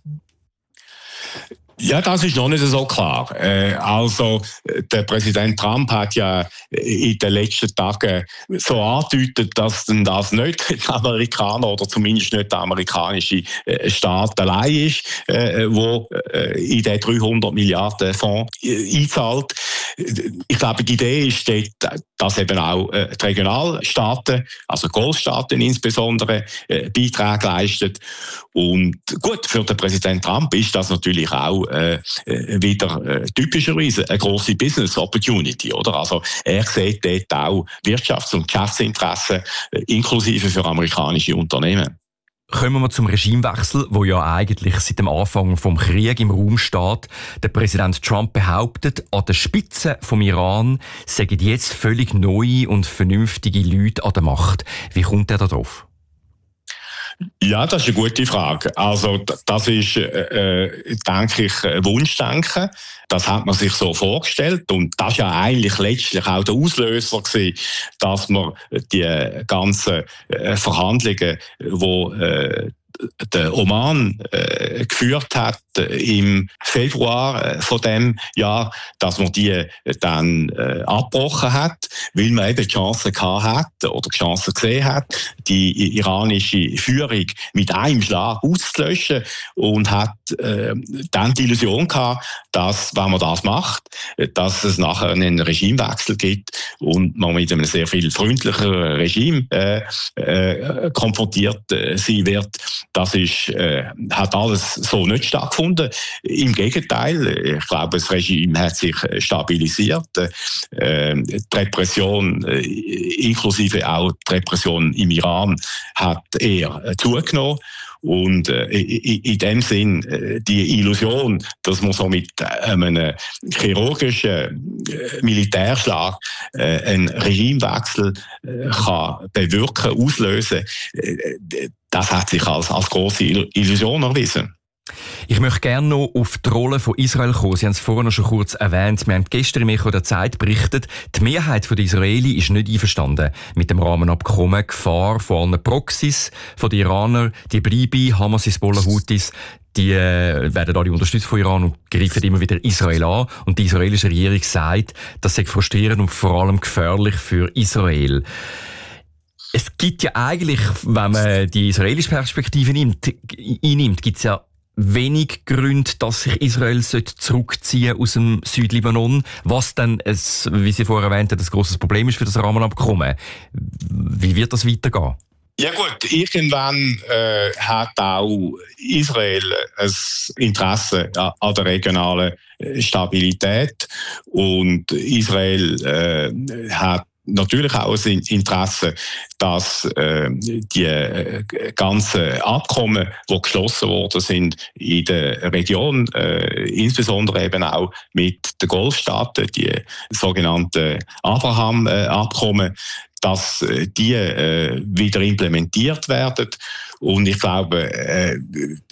Ja, das ist noch nicht so klar. Äh, also, der Präsident Trump hat ja in den letzten Tagen so angedeutet, dass denn das nicht die Amerikaner oder zumindest nicht der amerikanische äh, Staat allein ist, äh, wo äh, in den dreihundert Milliarden Fonds äh, einzahlt. Ich glaube, die Idee ist dort, dass eben auch äh, die Regionalstaaten, also Golfstaaten insbesondere, äh, Beiträge leisten. Und gut, für den Präsident Trump ist das natürlich auch äh, wieder äh, typischerweise eine grosse Business Opportunity, oder? Also er sieht dort auch Wirtschafts- und Geschäftsinteressen, äh, inklusive für amerikanische Unternehmen. Kommen wir zum Regimewechsel, wo ja eigentlich seit dem Anfang vom Krieg im Raum steht. Der Präsident Trump behauptet, an der Spitze vom Iran seien jetzt völlig neue und vernünftige Leute an der Macht. Wie kommt er da drauf? Ja, das ist eine gute Frage. Also das ist, äh, denke ich, ein Wunschdenken. Das hat man sich so vorgestellt und das ist ja eigentlich letztlich auch der Auslöser gewesen, dass man die ganzen äh, Verhandlungen, wo äh, der Oman äh, geführt hat äh, im Februar äh, von dem Jahr, dass man die äh, dann äh, abgebrochen hat, weil man eben die Chance gehabt hat oder die Chance gesehen hat, die iranische Führung mit einem Schlag auszulöschen und hat äh, dann die Illusion gehabt, dass, wenn man das macht, dass es nachher einen Regimewechsel gibt und man mit einem sehr viel freundlicheren Regime äh, äh, konfrontiert äh, sein wird. Das ist, äh, hat alles so nicht stattgefunden. Im Gegenteil, ich glaube, das Regime hat sich stabilisiert. Äh, die Repression, äh, inklusive auch die Repression im Iran, hat eher äh, zugenommen. Und äh, in, in dem Sinn, äh, die Illusion, dass man so mit einem chirurgischen äh, Militärschlag äh, einen Regimewechsel äh, kann bewirken, auslösen, äh, das hat sich als, als grosse Illusion erwiesen. Ich möchte gerne noch auf die Rolle von Israel kommen. Sie haben es vorhin schon kurz erwähnt. Wir haben gestern im Echo der Zeit berichtet, die Mehrheit der Israelis ist nicht einverstanden mit dem Rahmenabkommen. Gefahr von allen Proxys von den Iranern, die bleiben, Hamas, Hezbollah, Houthis, die äh, werden alle unterstützt von Iran und greifen immer wieder Israel an. Und die israelische Regierung sagt, das sei frustrierend und vor allem gefährlich für Israel. Es gibt ja eigentlich, wenn man die israelische Perspektive nimmt, einnimmt, gibt es ja wenig Gründe, dass sich Israel zurückziehen aus dem Südlibanon, was dann, es, wie Sie vorher erwähnt haben, ein grosses Problem ist für das Rahmenabkommen. Wie wird das weitergehen? Ja gut, irgendwann äh, hat auch Israel ein Interesse an der regionalen Stabilität und Israel äh, hat natürlich auch ein Interesse, dass äh, die äh, ganzen Abkommen, die geschlossen worden sind in der Region, äh, insbesondere eben auch mit den Golfstaaten, die sogenannten Abraham-Abkommen, dass äh, die äh, wieder implementiert werden. Und ich glaube, äh,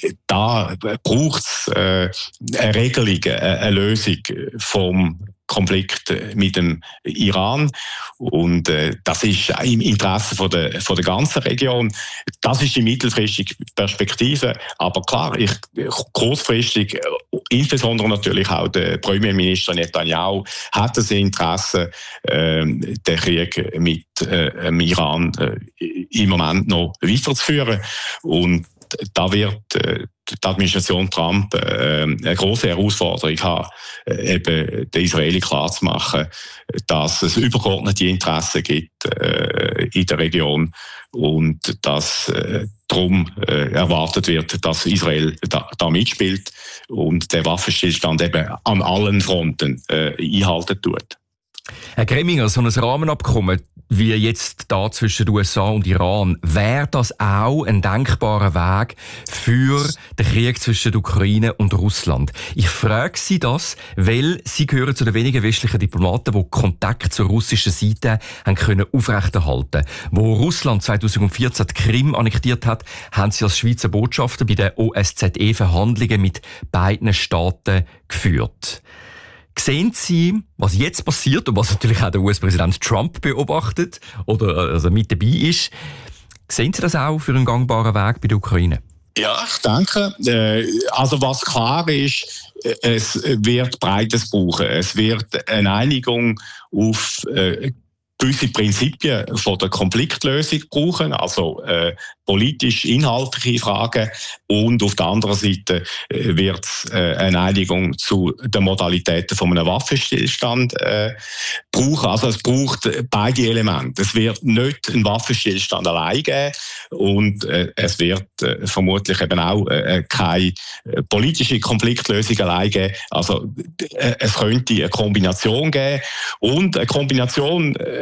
da braucht es äh, eine Regelung, eine Lösung vom Konflikt mit dem Iran und äh, das ist im Interesse von der, von der ganzen Region. Das ist die mittelfristige Perspektive, aber klar, ich, kurzfristig, insbesondere natürlich auch der Premierminister Netanyahu hat das Interesse, äh, den Krieg mit äh, dem Iran äh, im Moment noch weiterzuführen und da wird äh, die Administration Trump äh, eine grosse Herausforderung haben, äh, eben den Israelis klarzumachen, dass es übergeordnete Interessen gibt äh, in der Region und dass äh, darum äh, erwartet wird, dass Israel da, da mitspielt und der Waffenstillstand eben an allen Fronten äh, einhalten tut. Herr Greminger, so ein Rahmenabkommen wie jetzt da zwischen den U S A und Iran, wäre das auch ein denkbarer Weg für den Krieg zwischen der Ukraine und Russland? Ich frage Sie das, weil Sie gehören zu den wenigen westlichen Diplomaten, die Kontakt zur russischen Seite haben können aufrechterhalten. Wo Russland zweitausendvierzehn die Krim annektiert hat, haben Sie als Schweizer Botschafter bei den O S Z E-Verhandlungen mit beiden Staaten geführt. Sehen Sie, was jetzt passiert und was natürlich auch der U S-Präsident Trump beobachtet oder also mit dabei ist, sehen Sie das auch für einen gangbaren Weg bei der Ukraine? Ja, ich denke, äh, also was klar ist, es wird Breites brauchen. Es wird eine Einigung auf äh, gewisse Prinzipien von der Konfliktlösung brauchen, also äh, politisch-inhaltliche Fragen und auf der anderen Seite äh, wird es äh, eine Einigung zu den Modalitäten von einem Waffenstillstand äh, brauchen. Also es braucht beide Elemente. Es wird nicht einen Waffenstillstand allein geben und äh, es wird äh, vermutlich eben auch äh, keine äh, politische Konfliktlösung allein geben. Also äh, es könnte eine Kombination geben und eine Kombination äh,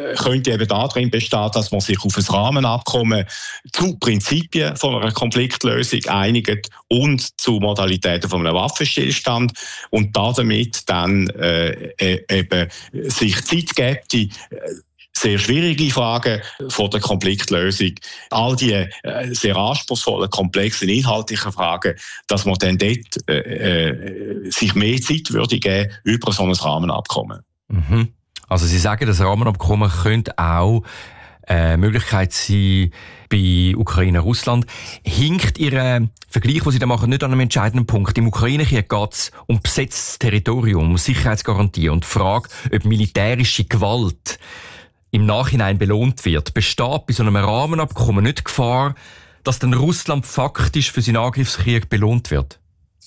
könnte eben darin bestehen, dass man sich auf ein Rahmenabkommen zu Prinzipien von einer Konfliktlösung einigt und zu Modalitäten von einem Waffenstillstand und damit dann äh, eben sich Zeit gibt, die sehr schwierige Fragen von der Konfliktlösung, all die äh, sehr anspruchsvollen, komplexen, inhaltlichen Fragen, dass man dann dort äh, äh, sich mehr Zeit würde geben über so ein Rahmenabkommen. Mhm. Also Sie sagen, das Rahmenabkommen könnte auch eine Möglichkeit sein bei Ukraine und Russland. Hinkt Ihr Vergleich, den Sie da machen, nicht an einem entscheidenden Punkt? Im Ukraine-Krieg geht es um besetztes Territorium, um Sicherheitsgarantie und die Frage, ob militärische Gewalt im Nachhinein belohnt wird. Besteht bei so einem Rahmenabkommen nicht die Gefahr, dass dann Russland faktisch für seinen Angriffskrieg belohnt wird?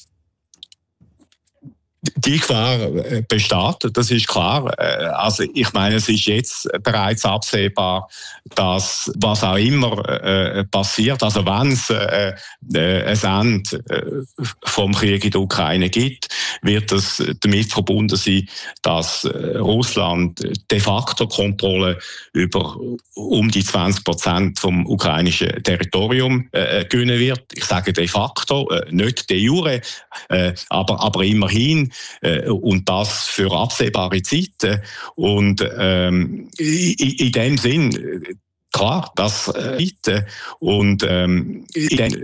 Die Gefahr besteht, das ist klar. Also ich meine, es ist jetzt bereits absehbar, dass was auch immer äh, passiert, also wenn es äh, ein Ende äh, vom Krieg in der Ukraine gibt, wird es damit verbunden sein, dass äh, Russland de facto Kontrolle über um die zwanzig Prozent vom ukrainischen Territorium äh, gewinnen wird. Ich sage de facto, äh, nicht de jure, äh, aber, aber immerhin. Und das für absehbare Zeiten. Und ähm, in, in dem Sinn, klar, das äh, und ähm, in dem